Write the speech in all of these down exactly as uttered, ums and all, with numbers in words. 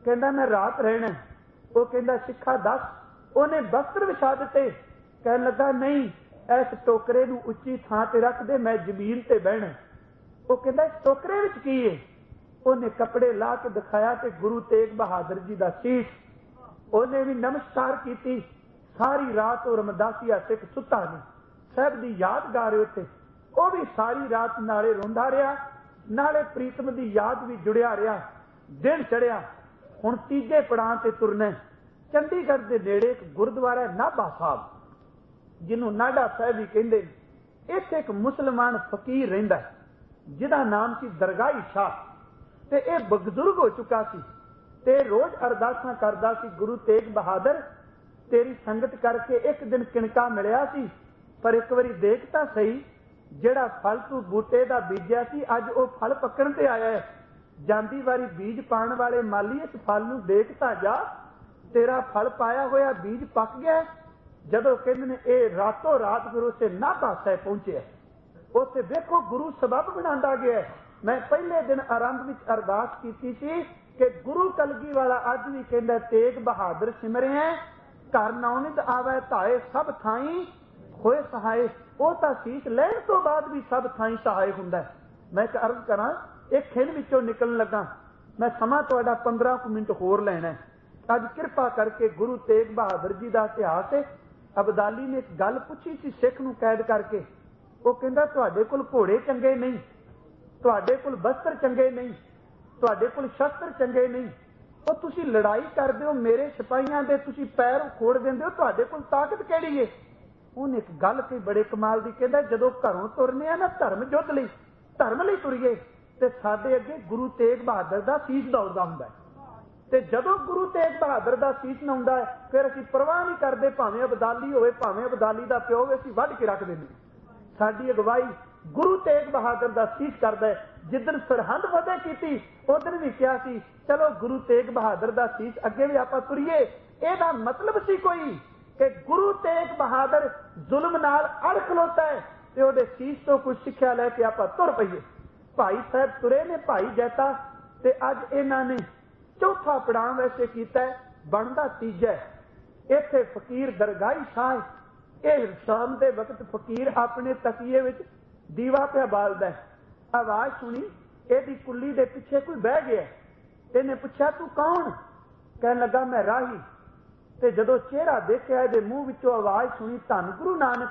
कहता मैं रात रहना। वो कहता सिखा दस। उन्हें वस्त्र विछा दिते। कह लगा नहीं, इस टोकरे नूं उच्ची थां ते रख दे, मैं जमीन ते बहना। वो कहता इस टोकरे विच की है? उन्हें कपड़े ला के दिखाया ते गुरु तेग बहादुर जी दा शीश। उन्हें भी नमस्कार की। सारी रात और रमदासिया सिख सुता नहीं, साहब दी याद गा रहे थे। वो भी सारी रात नाले रोंदा रहा, नाले प्रीतम दी याद भी जुड़िया रहा। दिन चढ़िया, हुण तीजे पड़ाव ते तुरना। चंडीगढ़ के नेड़े एक गुरुद्वारा नाभा साहब, जिन्हों नाडा साहब भी कहते हैं। इत्थे एक मुसलमान फकीर रहिंदा जिहदा नाम सी दरगाही शाह। ते यह बजुर्ग हो चुका सी ते रोज अरदासां करदा सी, गुरु तेग बहादुर तेरी संगत करके एक दिन किणका मिलिया सी, पर एक बारी देख तां सही, जिहड़ा फल तू बूटे दा बीजिया सी अज वो फल पकण ते आया है। जांदी वारी बीज पाण वाले माली इस फल नूं देख तां जा, तेरा फल पाया होया बीज पक गया। जदों कहंदे ने ये रातों रात फिर उसे नाभा साहिब पहुंचे। उसे देखो गुरु सबब बनांदा गया। मैं पहले दिन आरंभ विच अरदास कीती सी कि गुरु कलगी वाला अज भी कहंदा तेग बहादुर सिमरिया, घर नौनित आवे धाए सब थाई होए सहाय। वो तां शीश लैण तो बाद भी सब थाई सहाय हुंदा है। मैं एक अर्ज करां, एक खिल विचों निकलण लगा, मैं समा तुहाडा पंद्रह कुछ मिनट होर लैणा है। अज किरपा करके गुरु तेग बहादुर जी का इतिहास है। अबदाली ने एक गल पूछी सी सिख नूं कैद करके। वो कहंदा तुहाडे कोल घोड़े चंगे नहीं, तुहाडे कोल वस्त्र चंगे नहीं, तुहाडे कोल शस्त्र चंगे नहीं, वो तुसी लड़ाई करदे हो, मेरे सिपाहियां दे तुसी पैर उखोड़ दिंदे हो, तुहाडे कोल ताकत किहड़ी है? उन्हें एक गल कही बड़े कमाल दी, कहंदा जदों घरों तुरने आ ना धर्म युद्ध लई, धर्म लई तुरीए ते साडे अगे गुरु तेग बहादुर दा शीश दौड़दा हुंदा है। ते जदों गुरु तेग बहादुर दा शीश नाउंदा है फिर असीं परवाह नहीं करदे, भावें अबदाली होवे भावें अबदाली दा प्यो होवे, असीं वढ के रख दिंदे। साडी अगवाई गुरु तेग बहादुर दा शीश करदा है। जिदन सरहंद फतेह कीती उदन भी कहा सी चलो गुरु तेग बहादुर दा शीश अगे भी आपां तुरीए। इहदा मतलब सी कोई कि गुरु तेग बहादुर जुल्म नाल अड़ खलोता है ते उहदे शीश तो कुछ सिक्ख्या लैके आपां तुर पईए। भाई साहब तुरे ने भाई जैता ते अज इन्हां ने चौथा पड़ाव वैसे किया है, बनता तीजा है। इत्थे फकीर दरगाही शाह, यह शाम के वक्त फकीर अपने तकीए विच दीवा पिया बालदा है। आवाज सुनी, यदी कुली दे पिछे कोई बह गया। इन्हें पूछा तू कौन? कहन लगा मैं राही। ते जदों चेहरा देखिया इहदे मूँह विचों आवाज सुनी धन गुरु नानक,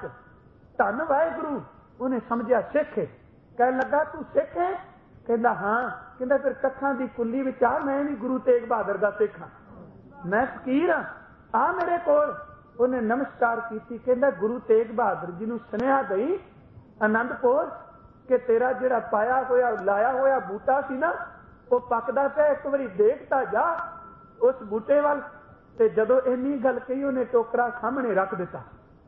धन वाहिगुरु, उन्हें समझिया सिख है। कहन लगा तू सिख है? कहंदा हाँ। कहंदा फिर कखां दी कुली विच आ, मैं भी गुरु तेग बहादुर दा सिख हां, मैं फकीर हां, आ मेरे कोल। उन्हें नमस्कार की। कहंदा गुरु तेग बहादुर जी नूं सुनेहा दई आनंदपुर कि तेरा जिहड़ा पाया होया लाया होया बूटा सी ना वो पकदा पिया, एक बारी देख तां जा उस बूटे वल। ते जदों इन्नी गल कही उन्हें टोकरा सामने रख दिता।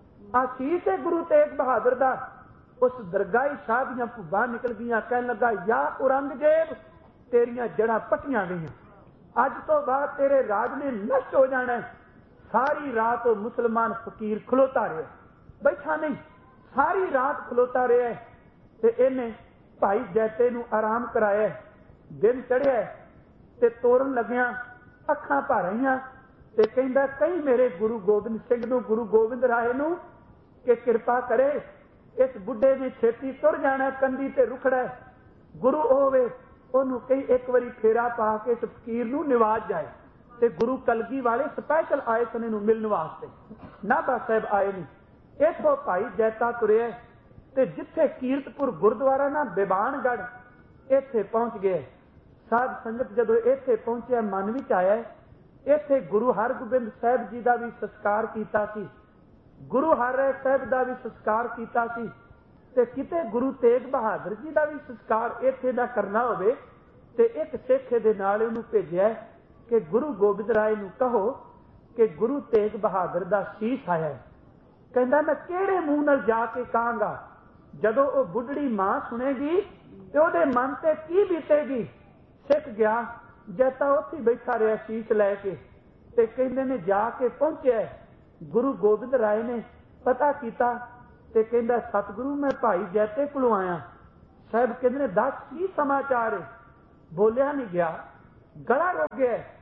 आशीष है गुरु तेग बहादुर दा। उस दरगाही शाह दियां भुब्बां निकल गईयां। कहन लगा या औरंगजेब तेरियां जड़ां पट्टियां गईयां, अज तो बाद तेरे राज ने नष्ट हो जाना है। सारी रात वो मुसलमान फकीर खलोता रहा, बैठा नहीं, सारी रात खलोता रहा ते इन्हें भाई जैते नूं आराम कराया। दिन चढ़िया ते तोरन लग्या, अखां भर आईयां ते कहंदा कई मेरे गुरु गोबिंद सिंह नूं, गुरु गोबिंद राय नूं कि किरपा करे इस बुढ़े ने छेती तुर जाना, कंधी ते रुखड़ा है। गुरु होवे उन्होंने कई एक बारी फेरा पा के इस फकीर नूं निवाज जाए। ते गुरु कलगी वाले स्पैशल आए सन इहनूं मिलण वास्ते, नाभा साहिब आए नहीं। इथों भाई जैता तुरिया ते जिथे कीरतपुर गुरुद्वारा ना बेबानगढ़ इत्थे पहुंच गए। साध संगत जदों इत्थे पहुंचे मन विच आया इत्थे गुरु हरगोबिंद साहिब जी का भी संस्कार कीता सी, गुरु हरराय साहिब का भी संस्कार कीता सी ते किते गुरु तेग बहादुर जी का भी संस्कार इत्थे ना करना होवे ते एक सिख दे नाल उहनूं भेजिया कि गुरु गोबिंद राय नूं कहो कि गुरु तेग बहादुर दा शीश आया है। कहंदा मैं किहड़े मूँह नाल जाके कहांगा, जदों वो बुढ़ड़ी मां सुनेगी ते ओहदे मन ते की बीतेगी। सिख गया, जैता उत्थे बैठा रहा शीश लैके ते कहंदे ने जाके पहुंचे। गुरु गोबिंद राय ने पता किया ते कहंदा सतगुरु मैं भाई जैते कोलों आया। साहब कहंदे ने दस की समाचार है। बोलिया नहीं गया, गला रुक गया।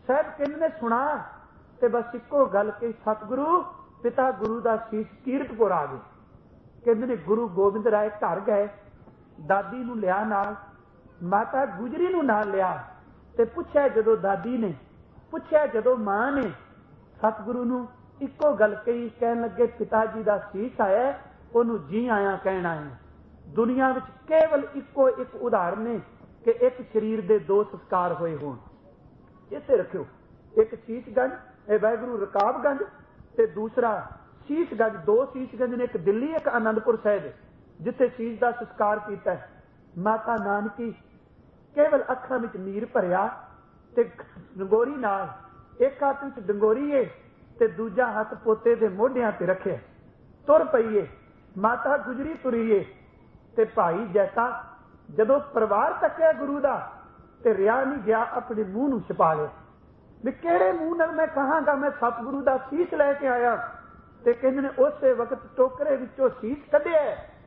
ਸਾਹਿਬ ਕਹਿੰਦੇ ਨੇ ਸੁਣਾ ਤੇ ਬਸ ਇੱਕੋ ਗੱਲ ਕਹੀ, ਸਤਿਗੁਰੂ ਪਿਤਾ ਗੁਰੂ ਦਾ ਸੀਸ ਕੀਰਤਪੁਰ ਆ ਗਏ। ਕਹਿੰਦੇ ਨੇ ਗੁਰੂ ਗੋਬਿੰਦ ਰਾਏ ਘਰ ਗਏ, ਦਾਦੀ ਨੂੰ ਲਿਆ ਨਾਲ, ਮਾਤਾ ਗੁਜਰੀ ਨੂੰ ਨਾਲ ਲਿਆ ਤੇ ਪੁੱਛਿਆ, ਜਦੋਂ ਦਾਦੀ ਨੇ ਪੁੱਛਿਆ, ਜਦੋਂ ਮਾਂ ਨੇ ਸਤਿਗੁਰੂ ਨੂੰ ਇੱਕੋ ਗੱਲ ਕਹੀ। ਕਹਿਣ ਲੱਗੇ ਪਿਤਾ ਜੀ ਦਾ ਸੀਸ ਆਇਆ, ਉਹਨੂੰ ਜੀ ਆਇਆ ਕਹਿਣਾ ਹੈ। ਦੁਨੀਆ ਵਿੱਚ ਕੇਵਲ ਇੱਕੋ ਇੱਕ ਉਦਾਹਰਨ ਨੇ ਕਿ ਇੱਕ ਸਰੀਰ ਦੇ ਦੋ ਸੰਸਕਾਰ ਹੋਏ ਹੋਣ। ਇੱਥੇ ਰੱਖਿਓ, ਇੱਕ ਸ਼ੀਸ਼ਗੰਜ, ਇਹ ਵਾਹਿਗੁਰੂ ਰਕਾਬਗੰਜ, ਤੇ ਦੂਸਰਾ ਸ਼ੀਸ਼ਗੰਜ। ਦੋ ਸ਼ੀਸ਼ਗੰਜ ਨੇ, ਇੱਕ ਦਿੱਲੀ ਇੱਕ ਆਨੰਦਪੁਰ ਸਾਹਿਬ, ਜਿੱਥੇ ਸ਼ੀਸ਼ ਦਾ ਸੰਸਕਾਰ ਕੀਤਾ। ਮਾਤਾ ਨਾਨਕੀ ਕੇਵਲ ਅੱਖਾਂ ਵਿੱਚ ਨੀਰ ਭਰਿਆ ਤੇ ਡੰਗੋਰੀ ਨਾਲ, ਇੱਕ ਹੱਥ ਵਿੱਚ ਡੰਗੋਰੀ ਏ ਤੇ ਦੂਜਾ ਹੱਥ ਪੋਤੇ ਦੇ ਮੋਢਿਆਂ ਤੇ ਰੱਖਿਆ, ਤੁਰ ਪਈਏ। ਮਾਤਾ ਗੁਜਰੀ ਤੁਰੀਏ ਤੇ ਭਾਈ ਜੈਤਾ ਜਦੋਂ ਪਰਿਵਾਰ ਤੱਕਿਆ ਗੁਰੂ ਦਾ ਤੇ ਰਿਆ ਨਹੀਂ ਗਿਆ, ਆਪਣੇ ਮੂੰਹ ਨੂੰ ਛੁਪਾ ਲਿਆ ਵੀ ਕਿਹੜੇ ਮੂੰਹ ਨਾਲ ਮੈਂ ਕਹਾਂਗਾ ਮੈਂ ਸਤਿਗੁਰੂ ਦਾ ਸੀਸ ਲੈ ਕੇ ਆਇਆ। ਤੇ ਕਹਿੰਦੇ ਨੇ ਉਸੇ ਵਕਤ ਟੋਕਰੇ ਵਿੱਚੋਂ ਸੀਸ ਕੱਢਿਆ,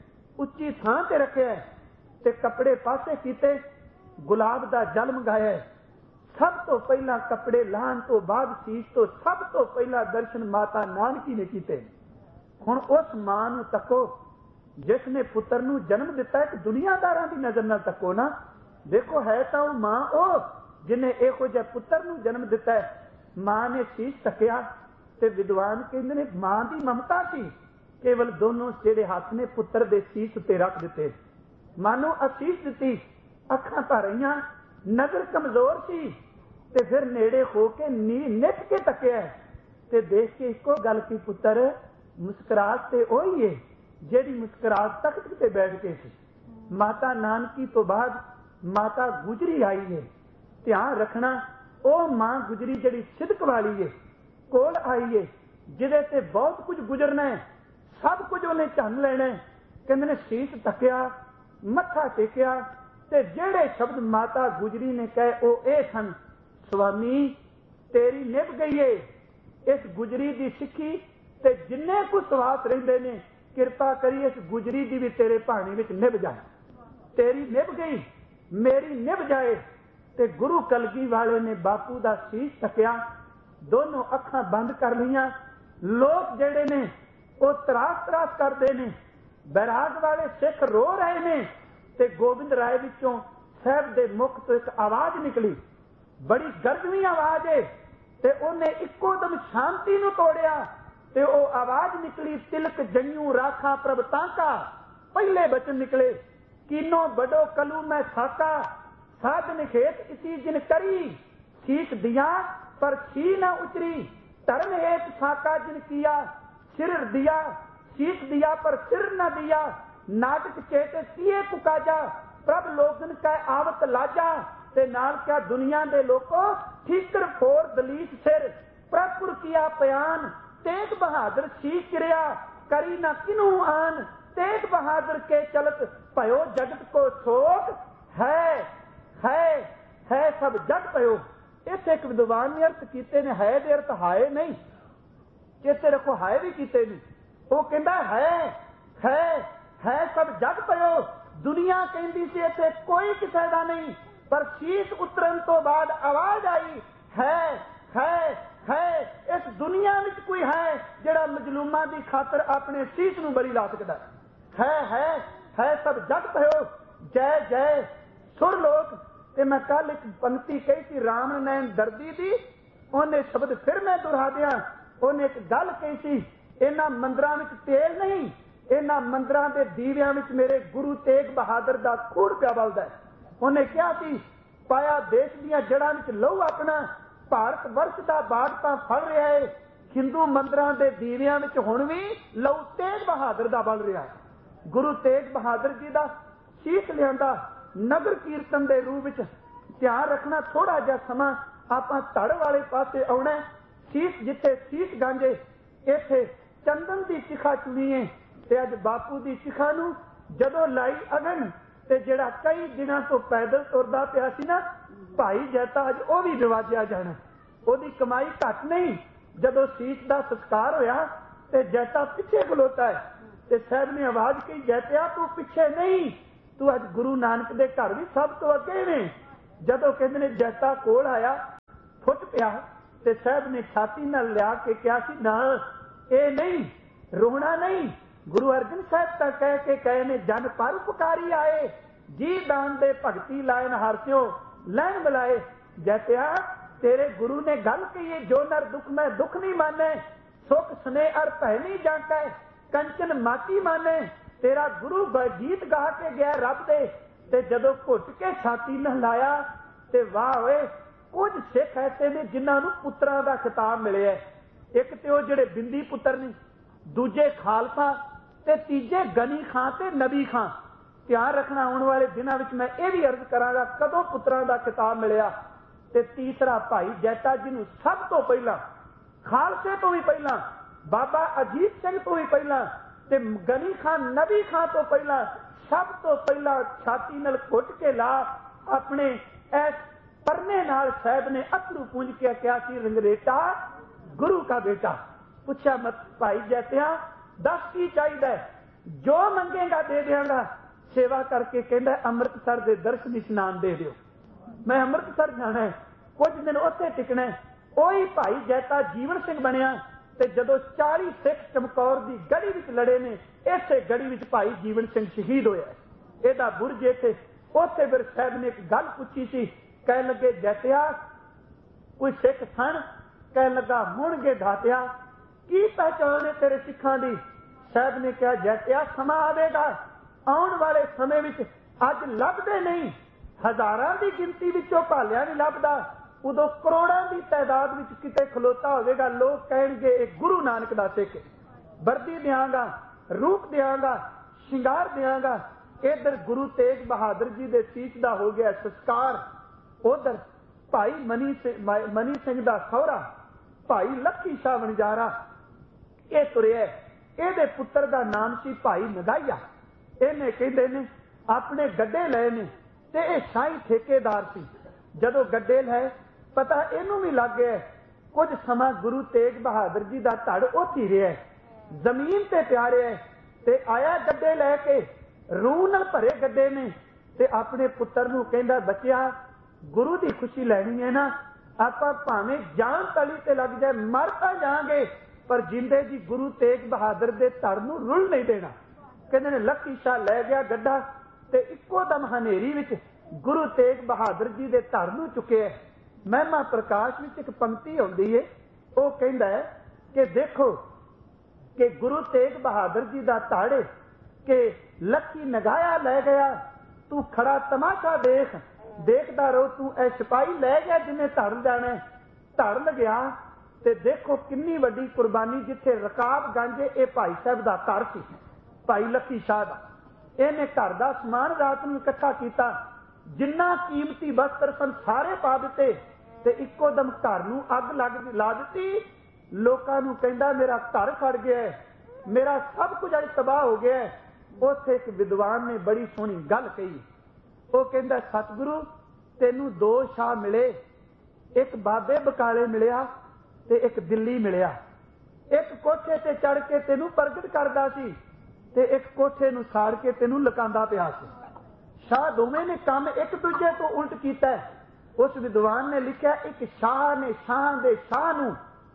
ਉੱਚੀ ਥਾਂ ਤੇ ਰੱਖਿਆ ਤੇ ਕੱਪੜੇ ਪਾਸੇ ਕੀਤੇ, ਗੁਲਾਬ ਦਾ ਜਲ ਮੰਗਾਇਆ। ਸਭ ਤੋਂ ਪਹਿਲਾਂ ਕੱਪੜੇ ਲਾਹਣ ਤੋਂ ਬਾਅਦ ਸੀਸ ਤੋਂ ਸਭ ਤੋਂ ਪਹਿਲਾਂ ਦਰਸ਼ਨ ਮਾਤਾ ਨਾਨਕੀ ਨੇ ਕੀਤੇ। ਹੁਣ ਉਸ ਮਾਂ ਨੂੰ ਤੱਕੋ ਜਿਸ ਨੇ ਪੁੱਤਰ ਨੂੰ ਜਨਮ ਦਿੱਤਾ। ਇੱਕ ਦੁਨੀਆਦਾਰਾਂ ਦੀ ਨਜ਼ਰ ਨਾਲ ਤੱਕੋ ਨਾ, ਦੇਖੋ ਹੈ ਤਾਂ ਉਹ ਮਾਂ ਉਹ ਜਿਹਨੇ ਇਹੋ ਜਿਹਾ ਪੁੱਤਰ ਨੂੰ ਜਨਮ ਦਿੱਤਾ ਹੈ। ਮਾਂ ਨੇ ਸੀਸ ਤੱਕਿਆ ਤੇ ਵਿਦਵਾਨ ਕਹਿੰਦੇ ਨੇ ਮਾਂ ਦੀ ਮਮਤਾ ਸੀ, ਕੇਵਲ ਦੋਨੋਂ ਜਿਹੜੇ ਹੱਥ ਨੇ ਪੁੱਤਰ ਦੇ ਸੀਸ ਉੱਤੇ ਰੱਖ ਦਿੱਤੇ। ਮਾਂ ਨੂੰ ਅਸੀਸ ਦਿੱਤੀ, ਅੱਖਾਂ ਭਰ ਰਹੀਆਂ, ਨਜ਼ਰ ਕਮਜ਼ੋਰ ਸੀ ਤੇ ਫਿਰ ਨੇੜੇ ਹੋ ਕੇ ਨੀ ਨਿੱਠ ਕੇ ਤੱਕਿਆ ਤੇ ਦੇਖ ਕੇ ਇੱਕੋ ਗੱਲ ਕੀ, ਪੁੱਤਰ ਮੁਸਕਰਾਹਟ ਤੇ ਉਹੀ ਏ ਜਿਹੜੀ ਮੁਸਕਰਾਹਟ ਤਖਤ ਤੇ ਬੈਠ ਕੇ ਸੀ। ਮਾਤਾ ਨਾਨਕੀ ਤੋਂ ਬਾਅਦ ਮਾਤਾ ਗੁਜਰੀ ਆਈ ਹੈ। ਧਿਆਨ ਰੱਖਣਾ, ਉਹ ਮਾਂ ਗੁਜਰੀ ਜਿਹੜੀ ਸਿਦਕ ਵਾਲੀ ਏ ਕੋਲ ਆਈ ਏ, ਜਿਹਦੇ ਤੇ ਬਹੁਤ ਕੁਝ ਗੁਜ਼ਰਨਾ ਹੈ, ਸਭ ਕੁਝ ਉਹਨੇ ਝੰਨ ਲੈਣਾ। ਕਹਿੰਦੇ ਨੇ ਸੀਸ ਤੱਕਿਆ, ਮੱਥਾ ਟੇਕਿਆ ਤੇ ਜਿਹੜੇ ਸ਼ਬਦ ਮਾਤਾ ਗੁਜਰੀ ਨੇ ਕਹੇ ਉਹ ਇਹ ਸਨ, ਸੁਆਮੀ ਤੇਰੀ ਨਿਭ ਗਈ ਏ ਇਸ ਗੁਜਰੀ ਦੀ ਸਿੱਖੀ ਤੇ ਜਿੰਨੇ ਕੁ ਸਵਾਸ ਰਹਿੰਦੇ ਨੇ, ਕਿਰਪਾ ਕਰੀ ਇਸ ਗੁਜਰੀ ਦੀ ਵੀ ਤੇਰੇ ਭਾਣੇ ਵਿੱਚ ਨਿਭ ਜਾਏ। ਤੇਰੀ ਨਿਭ ਗਈ, ਮੇਰੀ ਨਿਭ ਜਾਏ। ਤੇ ਗੁਰੂ ਕਲਗੀ ਵਾਲੇ ਨੇ ਬਾਪੂ ਦਾ ਸੀਸ ਤੱਕਿਆ, ਦੋਨੋਂ ਅੱਖਾਂ ਬੰਦ ਕਰ ਲਈਆਂ। ਲੋਕ ਜਿਹੜੇ ਨੇ ਉਹ ਤਰਾਸ ਤਰਾਸ ਕਰਦੇ ਨੇ, ਬੈਰਾਗ ਵਾਲੇ ਸਿੱਖ ਰੋ ਰਹੇ ਨੇ ਤੇ ਗੋਬਿੰਦ ਰਾਏ ਵਿੱਚੋਂ ਸਾਹਿਬ ਦੇ ਮੁਖ ਤੋਂ ਇੱਕ ਆਵਾਜ਼ ਨਿਕਲੀ, ਬੜੀ ਗਰਜਵੀਂ ਆਵਾਜ਼ ਏ ਤੇ ਉਹਨੇ ਇੱਕੋ ਦਮ ਸ਼ਾਂਤੀ ਨੂੰ ਤੋੜਿਆ ਤੇ ਉਹ ਆਵਾਜ਼ ਨਿਕਲੀ, ਤਿਲਕ ਜੰਨੂ ਰਾਖਾ ਪ੍ਰਭ ਤਾਂਕਾ। ਪਹਿਲੇ ਬਚਨ ਨਿਕਲੇ, ਕੀਨੋ ਬੜੋ ਕਲੂ ਮੈਂ ਸਾਕਾ, ਸਾਧ ਨਿਖੇਤ ਇसी ਜਿਨ ਕਰੀ, ਸੀਖ ਦਿया पर छी न उचरी, धर्म हेत साका जिन किया, सिर दिया सीख दिया पर सिर न दिया, नाटक चेत किए पुकाजा, प्रभ लोगन का आवत लाजा। ते नाल क्या दुनिया दे लोको ठीकर फोर दलीस सिर, प्रभुर किया बयान, तेग बहादुर सीख किरिया, करी न किनू आन, तेग बहादुर के चलत भयो जगत को शोक, है है है सब जग पयो। इस एक विद्वान ने अर्थ कीते ने, है दे अर्थ हाए नहीं, चेते रखो हाए भी कीते नहीं। वो कहता है है है सब जग पयो। दुनिया कहती सी इत्थे कोई किसी दा नहीं, पर शीश उतरन तो बाद आवाज आई, है है है इस दुनिया में कोई है जिहड़ा मजलूमा की खातर अपने शीश नूं बरी ला सकदा है। है है सब जग पयो। जय जय सुर लोक। ते मैं कल एक पंक्ति कही थी राम नैन दर्दी दी, उन्हें शब्द फिर मैं दोहरा दिया। उन्हें एक गल कही थी, इन्हां मंदिरां विच तेल नहीं, इन्हां मंदिरां दे दीवियां विच मेरे गुरु तेग बहादुर दा खून पिया बलदा है। उन्हें कहा सी, पाया देश दीयां जड़ां विच लहू अपना, भारत वर्ष दा बाग तां फड़ रहा है, हिंदू मंदिरां दे दीवियां विच हुण भी लहू तेग बहादुर दा बल रहा है। गुरु तेग बहादुर जी दा शीश लियांदा नगर कीर्तन के रूप में। ध्यान रखना, थोड़ा जिहा समा आपां धड़ वाले पासे आउणा। शीश जिथे शीश गांजे, इत्थे चंदन की चिखा चुनीए ते अज बापू की चिखा नूं जदों लाई अगन ते जिहड़ा कई दिनां तो पैदल तुरदा पिया सी ना भाई जैता, अज वो भी नवाजिया जाना। ओदी कमाई घट नहीं। जदों शीश का संस्कार होया ते जैता पिछे खलोता है ते साहब ने आवाज कही, जैतिया तू पिछे नहीं, तू अज गुरु नानक दे घर भी सब तो अगे ने। जदों कहंदे ने जैता कोल आया, फुट पिया ते साहब ने छाती नाल लिया के कहा सी ना ये नहीं रोना नहीं। गुरु अर्जन साहब तो कह के कहे ने जन पर पुकारी आए जी दान दे भगती लायन हारस्यो लैन मिलाए। जैत्या तेरे गुरु ने गल कही जो नर दुख में दुख नहीं माने सुख स्नेह अर भय नहीं जाके कंचन माटी माने। तेरा गुरु गीत गा के गया रब दे ते जदों घुट के छाती न लाया ते वाह होए कुछ सिख ऐसे ने जिन्होंने पुत्रां दा खिताब मिले। एक ते वो जिहड़े बिंदी पुत्र ने दूजे खालसा ते तीजे गनी खां ते नबी खां। ध्यान रखना आने वाले दिनों में मैं ये भी अर्ज करांगा कदों पुत्रां दा खिताब मिलिया। ते तीसरा भाई जैता जिन्हों सब तो पहला खालसे तो भी पहला बाबा अजीत सिंह तो भी पहला ते गनी खान नबी खां तो पहला सब तो पहला छाती नाल घुट के ला अपने इस परने नाल साहब ने अथरू पूंज के क्या सी रंगरेटा गुरु का बेटा। पूछा मत भाई जैतिया दस की चाहिए जो मंगेगा दे देंगा। सेवा करके कहना अमृतसर के दर्शन इशनान दे दियो मैं अमृतसर जाना है कुछ दिन उत्थे टिकना है। वही भाई जैता जीवन सिंह बनिया ते जदों चाली सिख चमकौर की गढ़ी विच लड़े ने इसे गढ़ी विच भाई जीवन सिंह शहीद होया। एदा बुरज इत्थे उत्थे फिर साहब ने एक गल पूछी सी कह लगे जैतिया कोई सिख सन कह लगा मुणगे दातिया की पहचान है तेरे सिखां दी। साहब ने कहा जैतिया समा आवेगा आने वाले समय विच अज लभदे नहीं हजारां की गिनती विचों भालिया नहीं लभदा उदों करोड़ों की तादाद विच किते खलोता होवेगा। लोग कहेंगे एक गुरु नानक दा सिख वर्दी देंगा रूप देंगा श्रृंगार देंगा। इधर गुरु तेग बहादुर जी दे सीस दा हो गया संस्कार। उधर भाई मनी मनी सिंह दा सौरा भाई लखी शाह वणजारा ये तुरिया। ये पुत्र दा नाम सी भाई नगाइया। इन्हें कहते ने अपने गड्ढे लए ने ते ये शाही ठेकेदार सी। जदों गड्ढे लए पता इनू भी लग गया कुछ समा गुरु तेग बहादुर जी का धड़ उठी रहा जमीन ते प्यारे है ते आया गड्ढे लैके रूह नाल भरे गड्ढे ने ते अपने पुत्र नूं कहंदा बच्चिया गुरु की खुशी लैनी है ना आपां भावें जान तली ते लग जाए मर तां जांगे पर जिंदे जी गुरु तेग बहादुर दे धड़ नूं रुल नहीं देना। कहंदे ने लखी शाह लै गया गड्ढा ते इक्को दम हनेरी विच गुरु तेग बहादुर जी दे धड़ नूं चुके। महिमा प्रकाश विच एक पंक्ति आउंदी है वो कहंदा है कि देखो कि गुरु तेग बहादुर जी दा धड़ है कि लखी नगाया लै गया तू खड़ा तमाशा देख देखदा रहो तू ए सिपाही लै गया जिन्हें धड़ जाना धड़ लग्या ते देखो किन्नी वड्डी कुर्बानी जिथे रकाब गांजे ए भाई साहब दा घर सी भाई लखी शाह दा। इन्हें घर दा समान रात नूं इकट्ठा कीता जिन्ना कीमती वस्त्र सन सारे पा दिते ते इक्को दम घर नूं अग लग ला दिती। लोकां नूं कहंदा मेरा घर खड़ गया मेरा सब कुछ अज तबाह हो गया। उत्थे एक विद्वान ने बड़ी सोहनी गल कही वो कहंदा सतगुरु तेनू दो शाह मिले एक बाबे बकाले मिलिया ते एक दिल्ली मिलिया। एक कोठे ते चढ़ के तेनू प्रगट करदा सी ते एक कोठे नूं साड़ के तेनू लकांदा पिया सी। शाह दोवें ने काम एक दूजे तो उल्ट कीता। उस विद्वान ने लिखा एक शाह ने शाह दे शाह नूं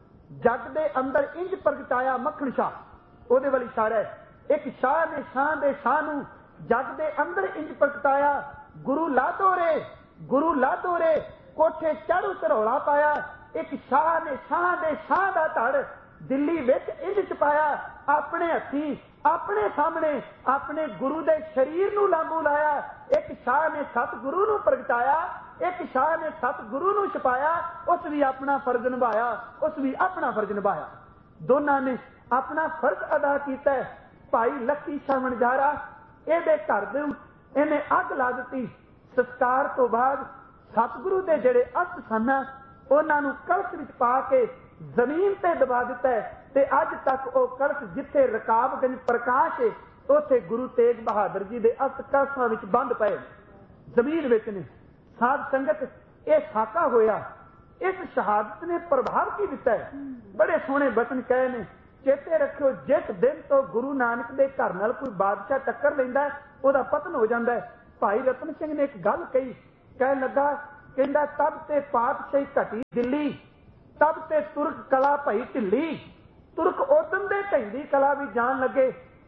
जग दे अंदर इंज प्रगटाया मक्खण शाह ओदे वाली इशारा है। एक शाह ने शाह दे शाह नूं जग दे अंदर इंज प्रगटाया गुरु लादो रे गुरु लादो रे कोठे चढ़ सरौला पाया। एक शाह ने शाह दे शाह दा धड़ दिल्ली विच इंज छपाया अपने हथी अपने सामने अपने गुरु दे शरीर नूं लांबू लाया। एक शाह ने सतगुरु नूं प्रगटाया एक शाह ने सतगुरु नूं छपाया। उस भी अपना फर्ज निभाया उस भी अपना फर्ज निभाया। दोनों ने अपना फर्ज अदा किया। भाई लखी शाह वणजारा इहदे घर दे इन्हें अग ला दी। संस्कार तो बाद सतगुरु दे जिहड़े अस्त सन उन्हां नूं कलश विच पा के जमीन ते दबा दिता है ते अज तक वो कलश जिथे रकाबगंज प्रकाश है उथे गुरु तेग बहादुर जी दे अस्त कलशां विच बंद पए जमीन विच ने। साध संगत ये साका होया इस शहादत ने प्रभाव की दिता है। बड़े सोहने बचन कहे ने चेते रखियो जिस दिन तो गुरु नानक दे घर नाल कोई बादशाह टक्कर लैंदा ओदा पतन हो जांदा है। भाई रतन सिंह ने एक गल कही कह लगा कहता तब ते पातशाही घटी दिल्ली, तब ते तुर्क कला भई ढिली, तुर्क उदम दे ढैंदी कला भी जान लगे।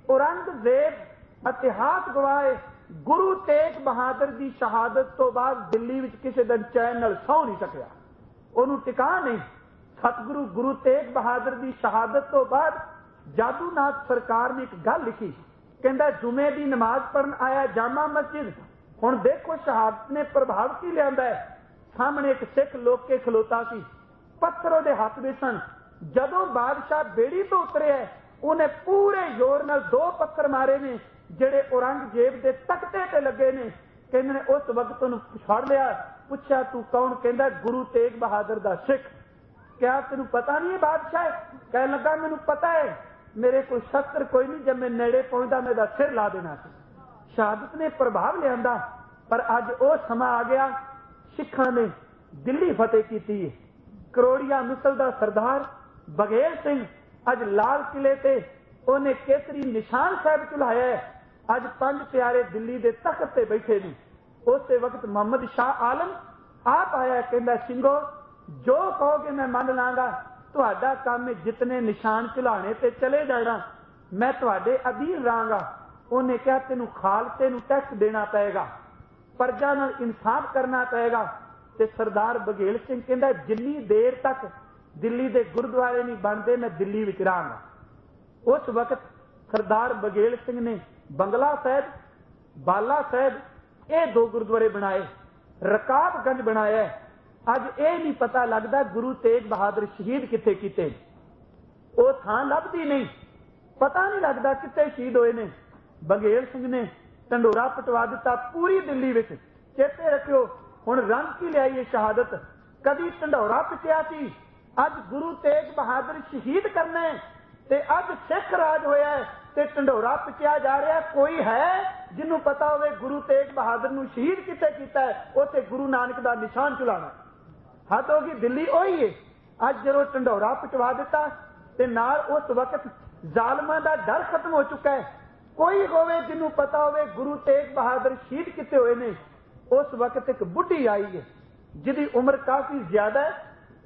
औरंगजेब इतिहास गवाए गुरु तेग बहादुर की शहादत तो बाद दिल्ली विच किसी दिन चैन नाल सौ नहीं सकिया, उन्होंने टिका नहीं। सतगुरु गुरु तेग बहादुर की शहादत तो बाद जादूनाथ सरकार ने एक गल लिखी, कहता जुमे की नमाज पढ़न आया जामा मस्जिद, हुण देखो शहादत ने प्रभाव की लिया है। सामने एक सिख लोग के खलोता सी, पत्थर उहदे हाथ में सन। जदों बादशाह बेड़ी तो उतरे है, उन्हें पूरे जोर नाल दो पत्थर मारे ने जिहड़े औरंगजेब दे तख्ते ते लगे ने। कहंदे ने उस वक्त उन्हें फड़ लिया, पूछा तू कौन? कहंदा गुरु तेग बहादुर दा सिख। क्या तेनू पता नहीं है बादशाह? कह लगा मैनू पता है, मेरे कोई शस्त्र कोई नहीं, जब मैं नेड़े पहुंचता मैं दा सिर ला देना सी। शहादत ने प्रभाव लिया, पर अज वो समा आ गया सिखां ने दिल्ली फतेह की है। करोड़िया मिसल दा सरदार बघेल सिंह अज लाल किले ते उन्हें केसरी निशान साहब चलाया है। अज पंज प्यारे दिल्ली दे तख्त ते बैठे ने। उस वक्त मोहम्मद शाह आलम आप आया, कहंदा सिंघो जो कहोगे मैं मान लांगा, तुहाडा काम है जितने निशान चलाने ते चले जाना, मैं तुहाडे अधीन रहांगा। उन्हें कहा तेनू खालसे नू टैक्स देना पएगा, प्रजा नाल इंसाफ करना पएगा। ते सरदार बघेल सिंह कहंदा जिन्नी देर तक दिल्ली दे गुरुद्वारे नहीं बनते मैं दिल्ली विच रहांगा। उस वक्त सरदार बघेल सिंह ने बंगला साहब, बाला साहब ये दो गुरुद्वारे बनाए, रकाबगंज बनाया। अज ये नहीं पता लगता गुरु तेग बहादुर शहीद किथे कीते, वो थां लभदी नहीं, पता नहीं लगता किथे शहीद होए ने। बघेल सिंह ने ढंडोरा पटवा दिता पूरी दिल्ली विच। चेते रखियो हुण रंग की लियाई शहादत, कदी ढंडोरा पिटिया सी, अज गुरु तेग बहादुर शहीद करना है, ते अज सिख राज होया है ते ढंडोरा पिटिया जा रहा। कोई है जिन्हों पता होवे गुरु तेग बहादुर नूं शहीद किथे कीता है? उत्थे गुरु नानक दा निशान चलाना। हद होगी दिल्ली ओही है। अज जदों ढंडोरा पिटवा दिता ते नाल उस वक्त जालमां दा डर खत्म हो चुका है। कोई होवे जिन्हों पता होवे गुरु तेग बहादुर शहीद किते होए ने। उस वक्त एक बुढ़ी आई है जिहदी उम्र काफी ज्यादा है,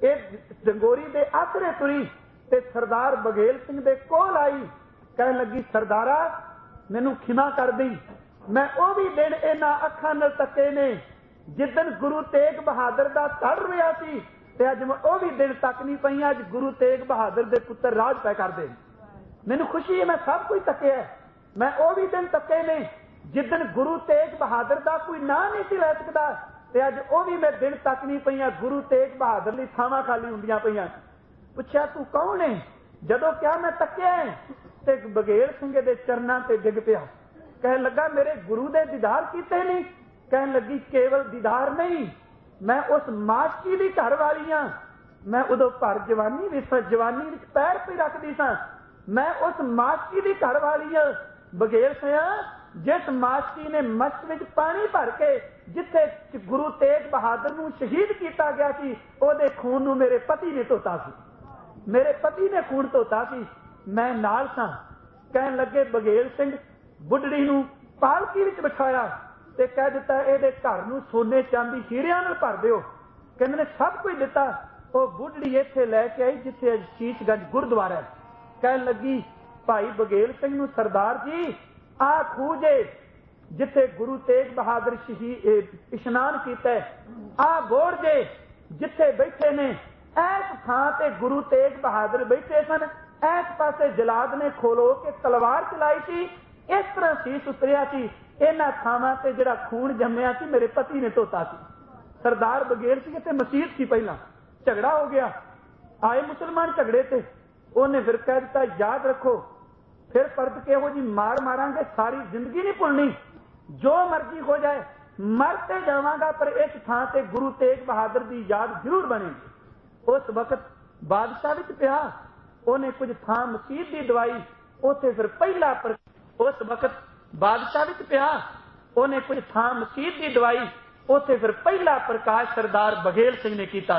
एक डंगोरी दे आसरे तुरी ते सरदार बघेल सिंह दे कोल आई, कह लगी सरदारा मैनू खिमा कर दी, मैं वो भी दिन इन्हां अखां नाल तके ने जिदन गुरु तेग बहादुर दा धड़ रहा सी, ते अज मैं वो भी दिन तक नहीं पई। अज गुरु तेग बहादुर दे पुत्र राज पै करदे, मैनू खुशी है, मैं सब कुछ तकिया, मैं वो भी दिन तके ने जिदन गुरु तेग बहादुर दा कोई नां नहीं सी लै सकदा, ते अज वो भी मैं दिन तक नहीं पई। गुरु तेग बहादुर दी थावां खाली हुंदियां पईयां। पुछया तू कौन है? जदों क्या मैं तकिया है ते बघेल सिंह दे चरनां ते डिग पिया, कह लगा मेरे गुरु दे दीदार कीते नहीं? कह लगी केवल दीदार नहीं, मैं उस मास्की दी घर वाली हां, मैं उदों भर जवानी विच जवानी विच पैर पे रखदी सां, मैं उस मास्की दी घर वाली हां। बघेल सिंह जिस मास्की ने मस्त विच पानी भर के जिथे गुरु तेग बहादुर नूं शहीद किया गया सी, उहदे खून नूं मेरे पति ने धोता सी, मेरे पति ने खून धोता सी, मैं नाल सां। कहन लगे बघेल सिंह बुढ़ड़ी नूं पालकी विच बिठाया ते कह दिता इहदे घर नूं सोने चांदी हीरियां नाल भर दिओ। कहंदे ने सब कुछ दिता। वो बुढ़ड़ी इत्थे लैके आई जिथे शीशगंज गुरुद्वारा है। कहन लगी भाई बघेल सिंह नूं सरदार जी आ खूजे जिथे गुरु तेग बहादुर शहीद इशनान कीता है, आ बोड़ जे जिथे बैठे ने, ऐस थां ते गुरु तेग बहादुर बैठे सन, ऐस पासे जलाद ने खोलो के तलवार चलाई सी, इस तरह शीश उतरिया सी, इन्हां थावां ते जिहड़ा खून जम्मिया सी मेरे पति ने धोता सी। सरदार बघेल सिंह ते मसीत सी, पहला झगड़ा हो गया, आए मुसलमान झगड़े ते, उन्हें फिर कह दिता याद रखो फिर परत के हो जी मार मारांगे, सारी जिंदगी नहीं भुलनी, जो मर्जी हो जाए मरते जावांगा, पर इस थां ते गुरु तेग बहादुर की याद जरूर बनेगी। उस वक्त बादशाह विच पिया, उन्हें कुछ थां मसीत की दवाई, उथे फिर पहला पर उस वक्त बादशाह विच पिया, उन्हें कुछ थां मसीत की दवाई, उथे फिर पहला प्रकाश सरदार बघेल सिंह ने किया।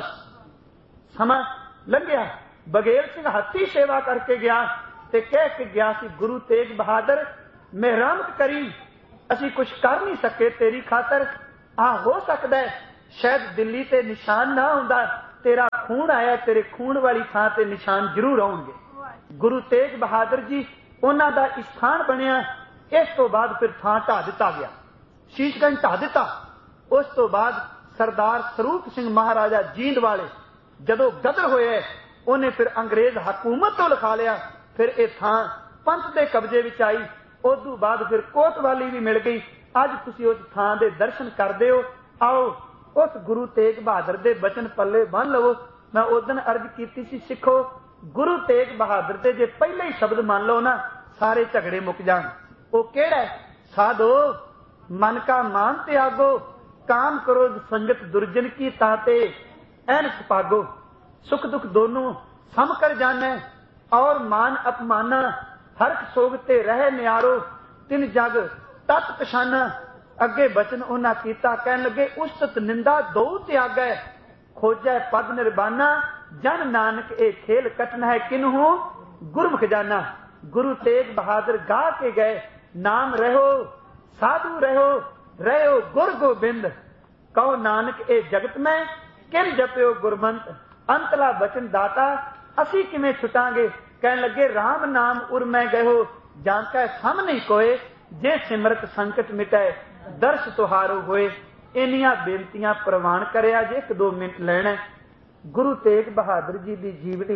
समा लंघिया, बघेल सिंह हत्थी सेवा करके गया ते कह के गया कि गुरु तेग बहादुर मेहरबानी करी, असी कुछ कर नहीं सके तेरी खातर, आ हो सकता है शायद दिल्ली ते निशान ना आउंदा, तेरा खून आया, तेरे खून वाली थां ते निशान जरूर आउणगे। गुरु तेग बहादुर जी उन्हां दा स्थान बनिया। इस तो बाद फिर थां ढा दिता गया, शीशगंज ढा दिता। उस तो बाद सरदार स्वरूप सिंह महाराजा जींद वाले जदों गदर होए, उन्हें फिर अंग्रेज हकूमत तो लिखा लिया। फिर यह थां पंथ के कब्जे विच आई। उदों बाद फिर कोतवाली भी मिल गई। अज तुसीं उस थां दे दर्शन करदे हो। आओ उस गुरु तेग बहादुर दे बचन पल्ले बन लवो। मैं उस दिन अर्ज कीती सी, सिखो गुरु तेग बहादुर दे जे पहले ही शब्द मान लो ना, सारे झगड़े मुक जाण। वो केड़ा? साधो मन का मान त्यागो, काम करो संगत दुर्जन की ताते ऐनक पागो। सुख दुख दोनों सम कर जाने, और मान अपमाना हरख सोगते रहे न्यारो। तिन जग तत पछाना। अगे बचन उन्हां कीता, कहन लगे उस्तत निंदा दो त्यागै, खोजै पद निर्बाना। जन नानक ए खेल कटन है किन्हू गुरमुख जाना। गुरु तेग बहादुर गा के गए, नाम रहो साधु रहो, रहो गुर गोबिंद। कहो नानक ए जगत में किन जप्यो गुरमंत। अंतला बचन दाता असी किवें छुटांगे। कहन लगे राम नाम उर मैं गयो, जांकै सम नहीं कोए। जे सिमरत संकट मिटे दर्श तुहारो होए। इन्नियां बेनतियां प्रवान करिया जे एक दो मिनट लेना। गुरु तेग बहादुर जी की जीवनी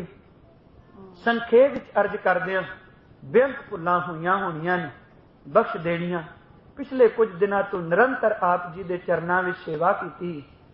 संखेप विच अर्ज करदिआं, बेअंत भुल्लां होईआं होणीआं ने, बख्श देणीआं। पिछले कुछ दिनों तो निरंतर आप जी के चरणों में सेवा की।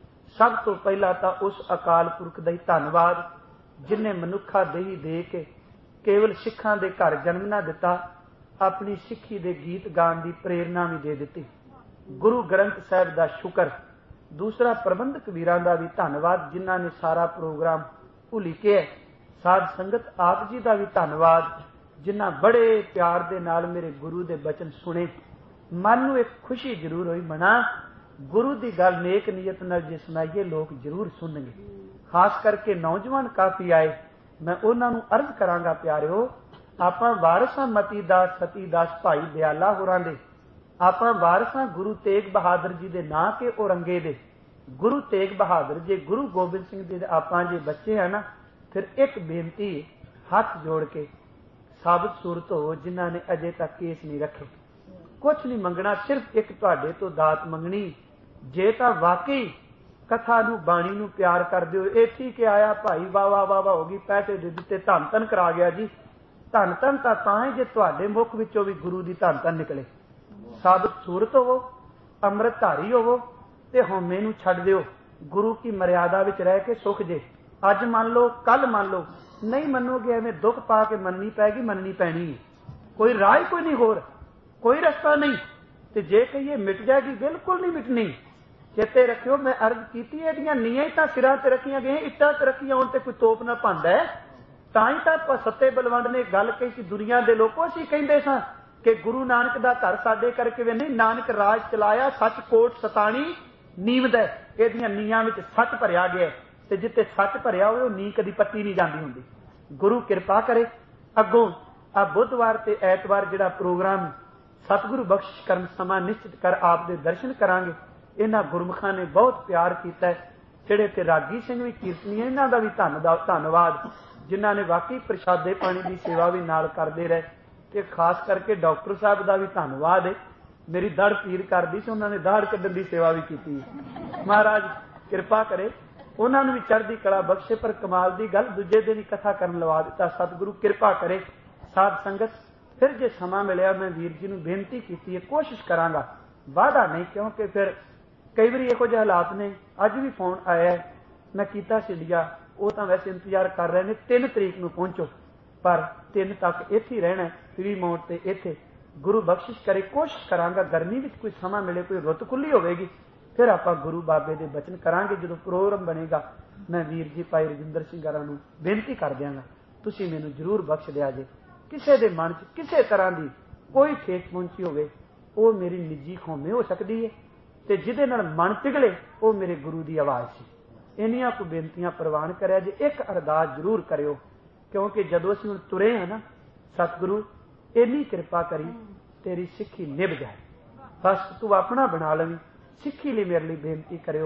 सब तो पहला तो उस अकाल पुरख का ही धन्नवाद जिन्हें मनुखा देही दे के केवल सिखां दे घर जन्म ना दिता, अपनी सिखी दे गीत गान की प्रेरणा भी दे दी। गुरु ग्रंथ साहिब का शुक्र। दूसरा प्रबंधक वीरां दा भी धन्नवाद जिन्हां ने सारा प्रोग्राम भुली के है। साध संगत आप जी का भी धन्नवाद जिन्हां बड़े प्यार दे नाल मेरे गुरु दे बचन सुने। मन नूं एक खुशी जरूर हुई, मना गुरु की गल नेक नीयत नाल जे सुनाइए लोग जरूर सुनणगे। खास करके नौजवान काफी आए। मैं उन्हां नूं अर्ज करांगा, प्यारिओ आपां वारसां मती दास सती दास भाई दयाला होरां दे, आपां वारसां गुरु तेग बहादुर जी दे नां के औरंगे दे। गुरु तेग बहादुर जे गुरु गोबिंद सिंह जी दे आपां जे बच्चे हैं ना, फिर एक बेनती हाथ जोड़ के साबित सूरत हो जिन्हां ने अजे तक केस नहीं रखे। कुछ नहीं मंगना, सिर्फ एक तुहाडे तो दात मंगनी। जे तां वाकई कथा नूं बाणी नूं प्यार करदे हो, ये ठीक आया भाई वाह वाह वाह वाह हो गई, पैसे दे दिते, धन धन करा गया जी। धन धन तां तां है जे तुहाडे मुख विचों भी गुरु दी धन धन निकले। साबित सूरत होवो, अमृतधारी होवो ते हौमे नूं छड्ड दिओ। गुरु की मर्यादा विच रह के सुख जे। अज मान लो, कल मान लो, नहीं मनोगे एवें दुख पा के मननी पैगी, मननी पैनी है। कोई राह ही कोई नहीं, होर कोई रस्ता नहीं। ते जे कहिए मिट जाएगी, बिल्कुल नहीं मिटनी। चेते रखियो, मैं अर्ज कीती एदियां नीआं ही तां सिरां ते रखियां गईआं, इट्टां ते रखियां होण ते कोई तोप ना भांदा है। तां ही तां सत्ते बलवंड ने गल कही सी, दुनिया दे लोको असीं कहंदे सां कि गुरु नानक दा घर साडे करके वे नहीं, नानक राज चलाया सच कोट सताणी नीवद है। एदियां नीआं विच सच भरिया गया ते जिथे सच भरिया होवे ओह नी कदी पट्टी नहीं जांदी हुंदी। गुरु किरपा करे। अगों आ बुधवार ते ऐतवार जिहड़ा प्रोग्राम सतगुरु बख्शिश करन समा निश्चित कर आप दे दर्शन करांगे। इन्हां गुरमुखां ने बहुत प्यार कीता है। जिहड़े ते रागी सिंह भी कीर्तनी, इन्हां दा भी धन्नवाद जिन्हां ने वाकई प्रशादे पानी की सेवा भी नाल करदे रहे। ते खास करके डॉक्टर साहब का भी धन्नवाद है। मेरी दड़ पीर करदी सी, उन्होंने दाड़ कड्ढण की सेवा भी की। महाराज किरपा करे, उन्होंने भी चढ़दी कला बख्शे। पर कमाल की गल, दूजे दिन ही कथा करन लवा दिता। सतगुरु किरपा करे। साध संगत फिर जे समा मिलिया मैं वीर जी नूं बेनती कीती है, कोशिश करांगा, वादा नहीं, क्योंकि फिर कई बार इहो जिहे हालात ने। अज भी फोन आया है, मैं कीता सीडिया, वो तो वैसे इंतजार कर रहे हैं तीन तरीक नूं पहुंचो, पर तीन तक इत्थे ही रहना फ्री मोड ते इत्थे। गुरु बख्शिश करे, कोशिश करांगा गर्मी विच कोई समा मिले, कोई रुत खुली होवेगी, फिर आपां गुरु बाबे दे बचन करांगे। जो प्रोग्राम बनेगा मैं वीर जी भाई रजिंदर सिंह गारां नूं बेनती कर दिआंगा, तुसीं मैनूं जरूर बख्श दिया जे। किसी के मन च किसी तरह की कोई ठेस पहुंची होवे, वो मेरी निजी खौमे हो सकती है, ते जिहदे नाल मन पिघले वो मेरे गुरु की आवाज़ सी। इन्नियां को बेनतियां प्रवान करिया जे। एक अरदास जरूर करियो, क्योंकि जदों असीं हुण तुरे हैं ना, सतगुरु इन्नी किरपा करी तेरी सिक्खी निभ जाए, बस तू अपना बना लवी। सिक्खी लई मेरे लिए बेनती करियो।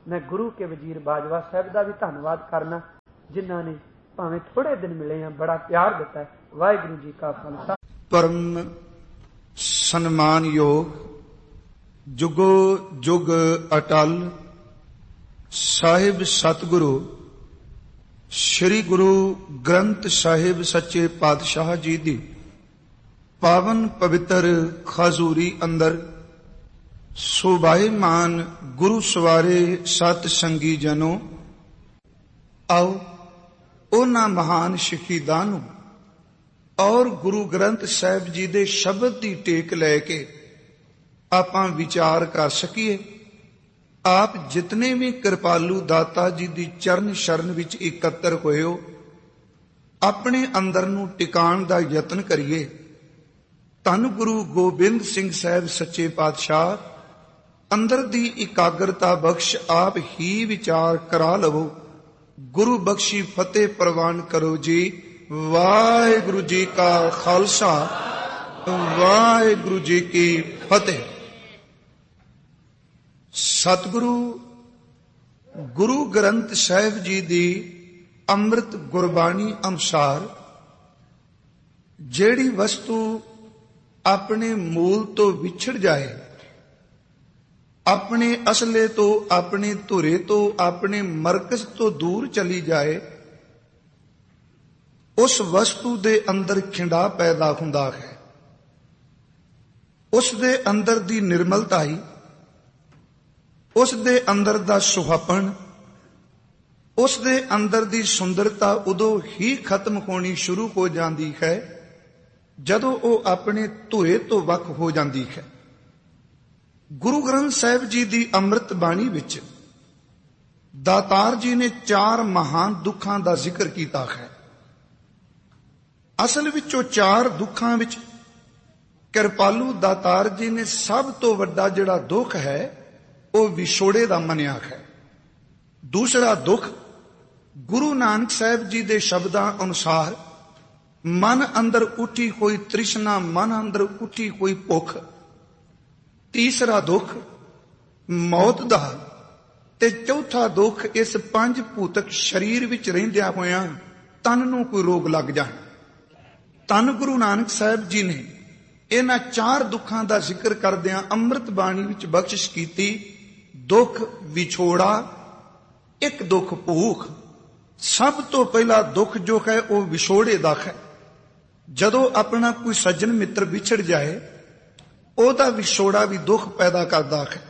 मैं गुरु के वजीर बाजवा साहब का भी धन्नवाद करना, जिन्हों ने भावें थोड़े दिन मिले हैं बड़ा प्यार दिता है। वाहिगुरू जी का खालसा। परम सन्मान योग जुगो जुग अटल साहिब सतगुरु श्री गुरु ग्रंथ साहिब सच्चे पातशाह जी दी पावन पवित्र खजूरी अंदर सुभाईमान गुरु सवारे सत संगी जनों, आओ उन्हां महान शहीदां नूं और गुरु ग्रंथ साहिब जी दे शब्द दी टेक लैके आपां विचार कर सकीए। आप जितने भी कृपालू दाता जी दी चरण शरण विच इकत्तर होए हो, अपने अंदर नूं टिकाण दा यतन करिए। धन गुरु गोबिंद सिंह साहब सच्चे पातशाह अंदर दी इकाग्रता बख्श आप ही विचार करा लवो। गुरु बख्शी फतेह प्रवान करो जी। वाहिगुरु जी का खालसा, वाहिगुरु जी की फतेह। सतगुरु गुरु ग्रंथ साहिब जी दी अमृत गुरबाणी अनुसार जेड़ी वस्तु अपने मूल तो विछड़ जाए, अपने असले तो, अपने धुरे तो, अपने मरकज तो दूर चली जाए, उस वस्तु दे अंदर खिंडा पैदा हुंदा है। उस दे अंदर दी निर्मलताई, उस दे अंदर दा सुहापन, उस दे अंदर दी सुंदरता उदों ही खत्म होनी शुरू हो जाती है जदों वो अपने धुरे तो वख हो जाती है। गुरु ग्रंथ साहिब जी दी अमृत बाणी विच दातार जी ने चार महान दुखां दा जिक्र कीता है। असल विचों चार दुखां विच कृपालू दातार जी ने सब तो वड्डा जिहड़ा दुख है वो विछोड़े दा मनिया है। दूसरा दुख गुरु नानक साहिब जी दे शब्दां अनुसार मन अंदर उठी कोई तृष्णा, मन अंदर उठी कोई भुख। तीसरा दुख मौत दा, ते चौथा दुख इस पंज भूतक शरीर विच रहिंदियां होइयां तन नूं कोई रोग लग जाए। तन गुरु नानक साहिब जी ने इन्हां चार दुखां दा जिक्र करदियां अमृत बाणी विच बख्शिश कीती। दुख विछोड़ा, एक दुख भूख। सब तो पहला दुख जो है वो विछोड़े दा है। जदों अपना कोई सज्जन मित्र विछड़ जाए, ओदा विछोड़ा भी दुख पैदा करदा है।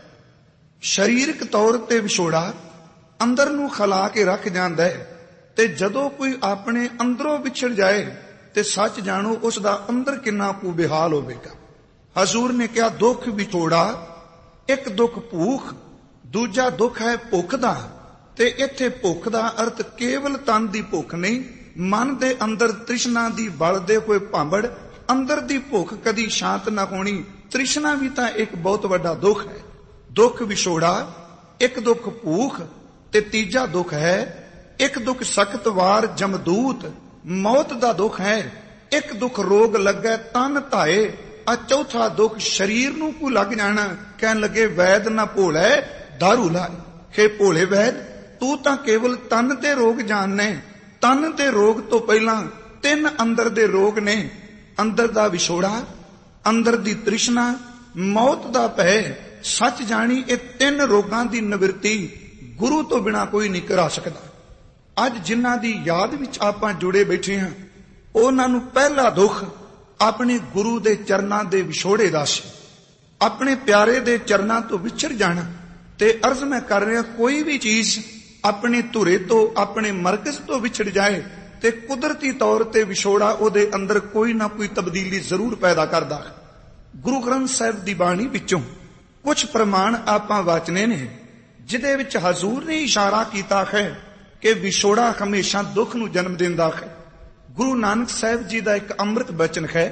शरीरक तौर ते विछोड़ा अंदर नूं खला के रख जांदा है, ते जदों कोई अपने अंदरों विछड़ जाए ते सच जानो उसदा अंदर किन्ना कु बेहाल होवेगा। हजूर ने कहा दुख विछोड़ा, एक दुख भूख, दूजा दुख है भुख दा। ते इत्थे भुख दा अर्थ केवल तन दी भुख नहीं, मन दे अंदर तृष्णा दी बलदे होए भांबड़, अंदर दी भुख कदी शांत ना होनी। तृष्णा भी तां एक बहुत बड़ा दुख है। दुख विछोड़ा, एक दुख भूख, ते तीजा दुख है एक दुख सख्त वार जमदूत, मौत दा दुख है। एक दुख रोग लगे तन धाए, आ चौथा दुख शरीर नूं कोई लग जाना, कहन लगे वैद ना भोले दारू लाए। हे भोले वैद, तू तां केवल तन दे रोग जानने। तन दे रोग तो पहला तीन अंदर दे रोग ने। अंदर दा विछोड़ा, अंदर दी तृष्णा, मौत दा भय। सच जानी ये तीन रोगां दी निवृत्ति गुरु तो बिना कोई नहीं करा सकदा। अज जिन्हां दी याद विच आपां जुड़े बैठे हां, उन्हां नूं पहला दुख अपने गुरु दे चरनां दे विछोड़े दा सी। अपने प्यारे दे चरनां तो विछड़ जाना। ते अर्ज मैं कर रहा, कोई भी चीज अपने धुरे तो, अपने मरकज तो विछड़ जाए ते कुदरती तौर ते विछोड़ा ओदे अंदर कोई ना कोई तब्दीली जरूर पैदा करदा है। गुरु ग्रंथ साहिब दी बाणी विचों कुछ प्रमाण आपां वाचने ने, जिहदे विच हजूर ने इशारा कीता है कि विछोड़ा हमेशा दुख नूं जन्म दिंदा है। गुरु नानक साहिब जी दा एक अमृत बचन है,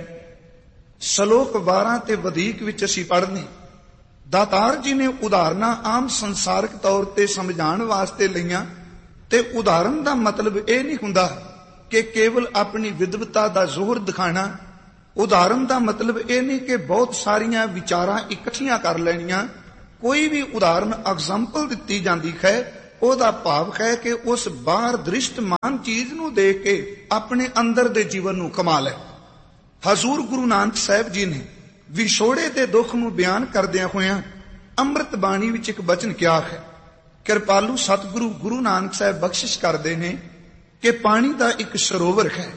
सलोक बारह ते वधीक विच असीं पढ़ने। दातार जी ने उदाहरणां आम संसारक तौर ते समझाण वास्ते लईआं, ते उदाहरण दा मतलब यह नहीं हुंदा कि केवल अपनी विद्वता दा जोहर दिखाना। उदाहरण दा मतलब यह नहीं कि बहुत सारियां विचारां इकट्ठियां कर लैणियां। ਕੋਈ ਵੀ ਉਦਾਹਰਨ ਐਗਜ਼ਾਮਪਲ ਦਿੱਤੀ ਜਾਂਦੀ ਹੈ, ਉਹਦਾ ਭਾਵ ਹੈ ਕਿ ਉਸ ਬਾਹਰ ਦ੍ਰਿਸ਼ਟਮਾਨ ਚੀਜ਼ ਨੂੰ ਦੇਖ ਕੇ ਆਪਣੇ ਅੰਦਰ ਦੇ ਜੀਵਨ ਨੂੰ ਕਮਾ ਲੈ। ਹਜ਼ੂਰ ਗੁਰੂ ਨਾਨਕ ਸਾਹਿਬ ਜੀ ਨੇ ਵਿਛੋੜੇ ਦੇ ਦੁੱਖ ਨੂੰ ਬਿਆਨ ਕਰਦਿਆਂ ਹੋਇਆਂ ਅੰਮ੍ਰਿਤ ਬਾਣੀ ਵਿੱਚ ਇੱਕ ਬਚਨ ਕਿਹਾ ਹੈ। ਕਿਰਪਾਲੂ ਸਤਿਗੁਰੂ ਗੁਰੂ ਨਾਨਕ ਸਾਹਿਬ ਬਖਸ਼ਿਸ਼ ਕਰਦੇ ਨੇ ਕਿ ਪਾਣੀ ਦਾ ਇੱਕ ਸਰੋਵਰ ਹੈ,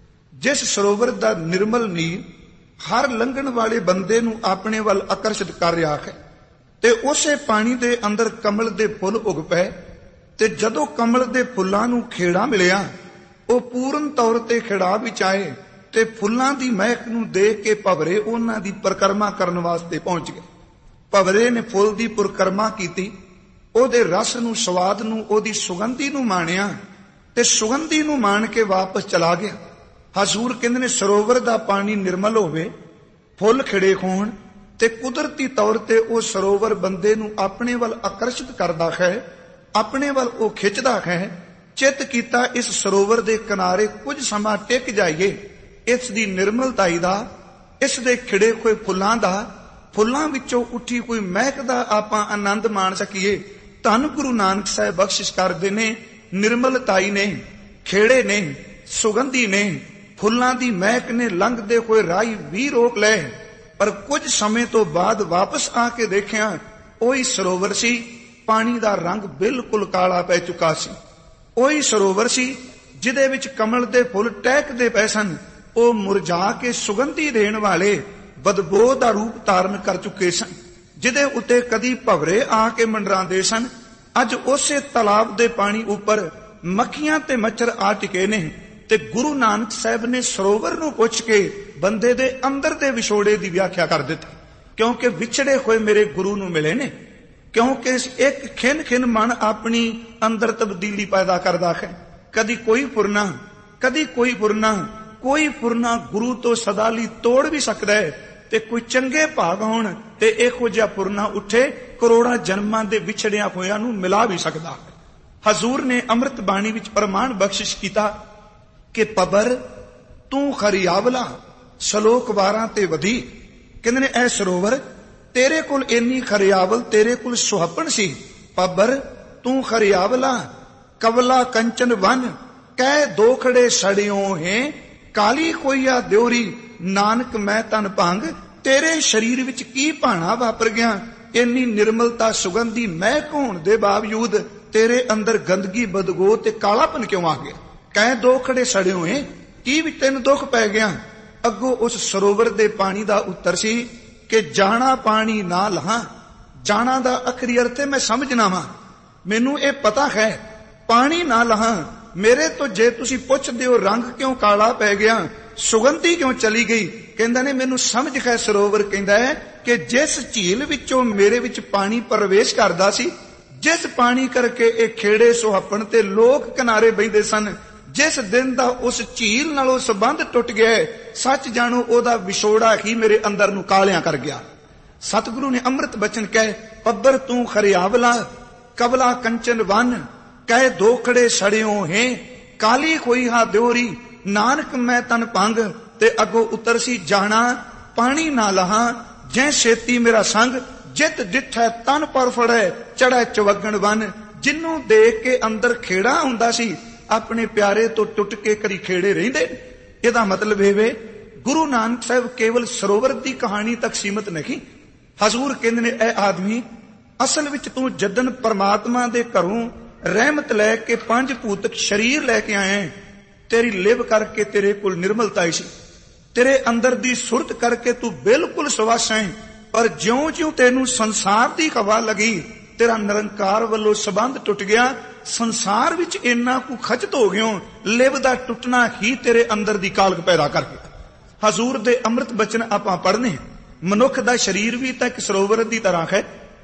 ਜਿਸ ਸਰੋਵਰ ਦਾ ਨਿਰਮਲ ਨੀਰ ਹਰ ਲੰਘਣ ਵਾਲੇ ਬੰਦੇ ਨੂੰ ਆਪਣੇ ਵੱਲ ਆਕਰਸ਼ਿਤ ਕਰ ਰਿਹਾ ਹੈ। ਤੇ ਉਸੇ ਪਾਣੀ ਦੇ ਅੰਦਰ ਕਮਲ ਦੇ ਫੁੱਲ ਉਗ ਪਏ, ਤੇ ਜਦੋਂ ਕਮਲ ਦੇ ਫੁੱਲਾਂ ਨੂੰ ਖੇੜਾ ਮਿਲਿਆ, ਉਹ ਪੂਰਨ ਤੌਰ ਤੇ ਖਿੜਾ ਵਿੱਚ ਆਏ ਤੇ ਫੁੱਲਾਂ ਦੀ ਮਹਿਕ ਨੂੰ ਦੇਖ ਕੇ ਭਵਰੇ ਉਹਨਾਂ ਦੀ ਪਰਿਕਰਮਾ ਕਰਨ ਵਾਸਤੇ ਪਹੁੰਚ ਗਏ। ਭਵਰੇ ਨੇ ਫੁੱਲ ਦੀ ਪਰਿਕਰਮਾ ਕੀਤੀ, ਉਹਦੇ ਰਸ ਨੂੰ, ਸਵਾਦ ਨੂੰ, ਉਹਦੀ ਸੁਗੰਧੀ ਨੂੰ ਮਾਣਿਆ ਤੇ ਸੁਗੰਧੀ ਨੂੰ ਮਾਣ ਕੇ ਵਾਪਸ ਚਲਾ ਗਿਆ। ਹਜ਼ੂਰ ਕਹਿੰਦੇ ਨੇ ਸਰੋਵਰ ਦਾ ਪਾਣੀ ਨਿਰਮਲ ਹੋਵੇ, ਫੁੱਲ ਖਿੜੇ ਹੋਣ ਤੇ ਕੁਦਰਤੀ ਤੌਰ ਤੇ ਉਹ ਸਰੋਵਰ ਬੰਦੇ ਨੂੰ ਆਪਣੇ ਵੱਲ ਆਕਰਸ਼ਿਤ ਕਰਦਾ ਹੈ, ਆਪਣੇ ਵੱਲ ਉਹ ਖਿੱਚਦਾ ਹੈ। ਚਿੱਤ ਕੀਤਾ ਇਸ ਸਰੋਵਰ ਦੇ ਕਿਨਾਰੇ ਕੁਝ ਸਮਾਂ ਟਿਕ ਜਾਈਏ, ਇਸ ਦੀ ਨਿਰਮਲਤਾਈ ਦਾ, ਇਸ ਦੇ ਖਿੜੇ ਹੋਏ ਫੁੱਲਾਂ ਦਾ, ਫੁੱਲਾਂ ਵਿੱਚੋਂ ਉੱਠੀ ਕੋਈ ਮਹਿਕ ਦਾ ਆਪਾਂ ਆਨੰਦ ਮਾਣ ਸਕੀਏ। ਧੰਨ ਗੁਰੂ ਨਾਨਕ ਸਾਹਿਬ ਬਖਸ਼ਿਸ਼ ਕਰਦੇ ਨੇ, ਨਿਰਮਲਤਾਈ ਨੇ, ਖੇੜੇ ਨੇ, ਸੁਗੰਧੀ ਨੇ, ਫੁੱਲਾਂ ਦੀ ਮਹਿਕ ਨੇ ਲੰਘਦੇ ਹੋਏ ਰਾਹੀ ਵੀ ਰੋਕ ਲਏ। ਪਰ ਕੁਝ ਸਮੇਂ ਤੋਂ ਬਾਅਦ ਵਾਪਸ ਆ ਕੇ ਦੇਖਿਆ, ਉਹੀ ਸਰੋਵਰ ਸੀ, ਪਾਣੀ ਦਾ ਰੰਗ ਬਿਲਕੁਲ ਕਾਲਾ ਪੈ ਚੁੱਕਾ ਸੀ। ਉਹੀ ਸਰੋਵਰ ਸੀ ਜਿਹਦੇ ਵਿੱਚ ਕਮਲ ਦੇ ਫੁੱਲ ਟਹਿਕਦੇ ਪਏ ਸਨ, ਉਹ ਮੁਰਝਾ ਕੇ ਸੁਗੰਧੀ ਦੇਣ ਵਾਲੇ ਬਦਬੋ ਦਾ ਰੂਪ ਧਾਰਨ ਕਰ ਚੁੱਕੇ ਸਨ। ਜਿਹਦੇ ਉੱਤੇ ਕਦੀ ਭਵਰੇ ਆ ਕੇ ਮੰਡਰਾਉਂਦੇ ਸਨ, ਅੱਜ ਉਸੇ ਤਲਾਬ ਦੇ ਪਾਣੀ ਉੱਪਰ ਮੱਖੀਆਂ ਤੇ ਮੱਛਰ ਆ ਟਿਕੇ ਨੇ। ਤੇ ਗੁਰੂ ਨਾਨਕ ਸਾਹਿਬ ਨੇ ਸਰੋਵਰ ਨੂੰ ਪੁੱਛ ਕੇ ਬੰਦੇ ਦੇ ਅੰਦਰ ਦੇ ਵਿਛੋੜੇ ਦੀ ਵਿਆਖਿਆ ਕਰ ਦਿੱਤੀ, ਕਿਉਂਕਿ ਵਿਛੜੇ ਹੋਏ ਮੇਰੇ ਗੁਰੂ ਨੂੰ ਮਿਲੇ ਨੇ। ਕਿਉਂਕਿ ਇੱਕ ਖਿੰਨ ਖਿੰਨ ਮਨ ਆਪਣੀ ਅੰਦਰ ਤਬਦੀਲੀ ਪੈਦਾ ਕਰਦਾ ਹੈ, ਕਦੀ ਕੋਈ ਫੁਰਨਾ, ਕਦੀ ਕੋਈ ਫੁਰਨਾ। ਕੋਈ ਫੁਰਨਾ ਗੁਰੂ ਤੋਂ ਸਦਾ ਲਈ ਤੋੜ ਵੀ ਸਕਦਾ ਹੈ, ਤੇ ਕੋਈ ਚੰਗੇ ਭਾਗ ਹੋਣ ਤੇ ਇਹੋ ਜਿਹਾ ਫੁਰਨਾ ਉੱਠੇ ਕਰੋੜਾਂ ਜਨਮਾਂ ਦੇ ਵਿਛੜਿਆ ਹੋਇਆਂ ਨੂੰ ਮਿਲਾ ਵੀ ਸਕਦਾ ਹੈ। ਹਜ਼ੂਰ ਨੇ ਅੰਮ੍ਰਿਤ ਬਾਣੀ ਵਿੱਚ ਪ੍ਰਮਾਣ ਬਖਸ਼ਿਸ਼ ਕੀਤਾ ਕਿ ਪਬਰ ਤੂੰ ਖਰੀਆਵਲਾ ਸ਼ਲੋਕ ਬਾਰਾਂ ਤੇ ਵਧੀ। ਕਹਿੰਦੇ ਨੇ ਇਹ ਸਰੋਵਰ ਤੇਰੇ ਕੋਲ ਇੰਨੀ ਖਰੀਆਵਲ, ਤੇਰੇ ਕੋਲ ਸੁਹੱਪਣ ਸੀ। ਪਬਰ ਤੂੰ ਖਰੀਆਵਲਾ ਕਵਲਾ ਕੰਚਨ ਵਨ ਕਹਿ ਦੋਖੜੇ ਸੜਿਓ ਹੈ ਕਾਲੀ ਕੋਈਆ ਦਿਉਰੀ ਨਾਨਕ ਮੈਂ ਤਨ ਭੰਗ। ਤੇਰੇ ਸਰੀਰ ਵਿੱਚ ਕੀ ਭਾਣਾ ਵਾਪਰ ਗਿਆ? ਇੰਨੀ ਨਿਰਮਲਤਾ, ਸੁਗੰਧੀ, ਮਹਿਕ ਹੋਣ ਦੇ ਬਾਵਜੂਦ ਤੇਰੇ ਅੰਦਰ ਗੰਦਗੀ, ਬਦਗੋ ਤੇ ਕਾਲਾਪਨ ਕਿਉਂ ਆ ਗਿਆ? ਕਹਿ ਦੋਖੜੇ ਸੜਿਓ ਏ, ਕੀ ਵੀ ਤੈਨੂੰ ਦੁੱਖ ਪੈ ਗਿਆ? ਅੱਗੋਂ ਉਸ ਸਰੋਵਰ ਦੇ ਪਾਣੀ ਦਾ ਉੱਤਰ ਸੀ ਕਿ ਜਾਣਾ ਪਾਣੀ ਨਾ ਲਹਾਂ। ਜਾਣਾ ਦਾ ਅਖਰੀ ਅਰਥ ਮੈਂ ਸਮਝਣਾ ਵਾਂ, ਮੈਨੂੰ ਇਹ ਪਤਾ ਹੈ ਪਾਣੀ ਨਾ ਲਹਾਂ। ਮੇਰੇ ਤੋਂ ਜੇ ਤੁਸੀਂ ਪੁੱਛਦੇ ਹੋ ਰੰਗ ਕਿਉਂ ਕਾਲਾ ਪੈ ਗਿਆ, ਸੁਗੰਧੀ ਕਿਉਂ ਚਲੀ ਗਈ, ਕਹਿੰਦਾ ਨੇ ਮੈਨੂੰ ਸਮਝ ਹੈ। ਸਰੋਵਰ ਕਹਿੰਦਾ ਹੈ ਕਿ ਜਿਸ ਝੀਲ ਵਿੱਚੋਂ ਮੇਰੇ ਵਿੱਚ ਪਾਣੀ ਪ੍ਰਵੇਸ਼ ਕਰਦਾ ਸੀ, ਜਿਸ ਪਾਣੀ ਕਰਕੇ ਇਹ ਖੇੜੇ ਸੁਹੱਪਣ ਤੇ ਲੋਕ ਕਿਨਾਰੇ ਬੈਠਦੇ ਸਨ, ਜਿਸ ਦਿਨ ਦਾ ਉਸ ਝੀਲ ਨਾਲੋਂ ਸੰਬੰਧ ਟੁੱਟ ਗਿਆ, ਸੱਚ ਜਾਣੋ ਉਹਦਾ ਵਿਛੋੜਾ ਹੀ ਮੇਰੇ ਅੰਦਰ ਨੂੰ ਕਾਲਿਆਂ ਕਰ ਗਿਆ। ਸਤਿਗੁਰੂ ਨੇ ਅੰਮ੍ਰਿਤ ਬਚਨ ਕਹੇ, ਪੱਬਰ ਤੂੰ ਖਰਿਆਵਲਾ ਕਬਲਾ ਕੰਚਨ ਵਨ ਕਹਿ ਦੋਖੜੇ ਸੜਿਓ ਹੈ ਕਾਲੀ ਹੋਈ ਹਾ ਦਿਉਰੀ ਨਾਨਕ ਮੈਂ ਤਨ ਭੰਗ। ਤੇ ਅੱਗੋਂ ਉੱਤਰ ਸੀ ਜਾਣਾ ਪਾਣੀ ਨਾ ਲਹਾਂ ਜੈ ਛੇਤੀ ਮੇਰਾ ਸੰਗ ਜਿਤ ਡਿਠੈ ਤਨ ਪਰ ਫੜੈ ਚੜ੍ਹੈ ਚਵਗਣ ਵਨ। ਜਿਹਨੂੰ ਦੇਖ ਕੇ ਅੰਦਰ ਖੇੜਾ ਹੁੰਦਾ ਸੀ, ਆਪਣੇ ਪਿਆਰੇ ਤੋਂ ਟੁੱਟ ਕੇ ਕਦੀ ਖੇੜੇ ਰਹਿੰਦੇ। ਇਹਦਾ ਮਤਲਬ ਇਹ ਵੇ ਗੁਰੂ ਨਾਨਕ ਸਾਹਿਬ ਕੇਵਲ ਸਰੋਵਰ ਦੀ ਕਹਾਣੀ ਤੱਕ ਸੀਮਤ ਨਹੀਂ। ਹਜ਼ੂਰ ਕਹਿੰਦੇ ਨੇ ਇਹ ਆਦਮੀ ਅਸਲ ਵਿੱਚ ਤੂੰ ਜਦਨ ਪਰਮਾਤਮਾ ਦੇ ਘਰੋਂ ਰਹਿਮਤ ਲੈ ਕੇ ਪੰਜ ਭੂਤਕ ਸ਼ਰੀਰ ਲੈ ਕੇ ਆਏ, ਤੇਰੀ ਲਿਵ ਕਰਕੇ ਤੇਰੇ ਕੋਲ ਨਿਰਮਲਤਾ ਸੀ, ਤੇਰੇ ਅੰਦਰ ਦੀ ਸੁਰਤ ਕਰਕੇ ਤੂੰ ਬਿਲਕੁਲ ਸਵੱਛ ਹੈ। ਪਰ ਜਿਉਂ ਜਿਉਂ ਤੈਨੂੰ ਸੰਸਾਰ ਦੀ ਹਵਾ ਲੱਗੀ, ਤੇਰਾ ਨਿਰੰਕਾਰ ਵੱਲੋਂ ਸੰਬੰਧ ਟੁੱਟ ਗਿਆ, ਸੰਸਾਰ ਵਿੱਚ ਇੰਨਾ ਕੁ ਖਚਤ ਹੋ ਗਿਓ, ਲਿਵ ਦਾ ਟੁੱਟਣਾ ਹੀ ਤੇਰੇ ਅੰਦਰ ਦੀ ਕਾਲਕ ਪੈਦਾ ਕਰ ਗਿਆ। ਹਜ਼ੂਰ ਦੇ ਅੰਮ੍ਰਿਤ ਬਚਨ ਆਪਾਂ ਪੜ੍ਹਨੇ। ਮਨੁੱਖ ਦਾ ਸਰੀਰ ਵੀ ਤਾਂ ਇੱਕ ਸਰੋਵਰ ਦੀ ਤਰ੍ਹਾਂ ਹੈ।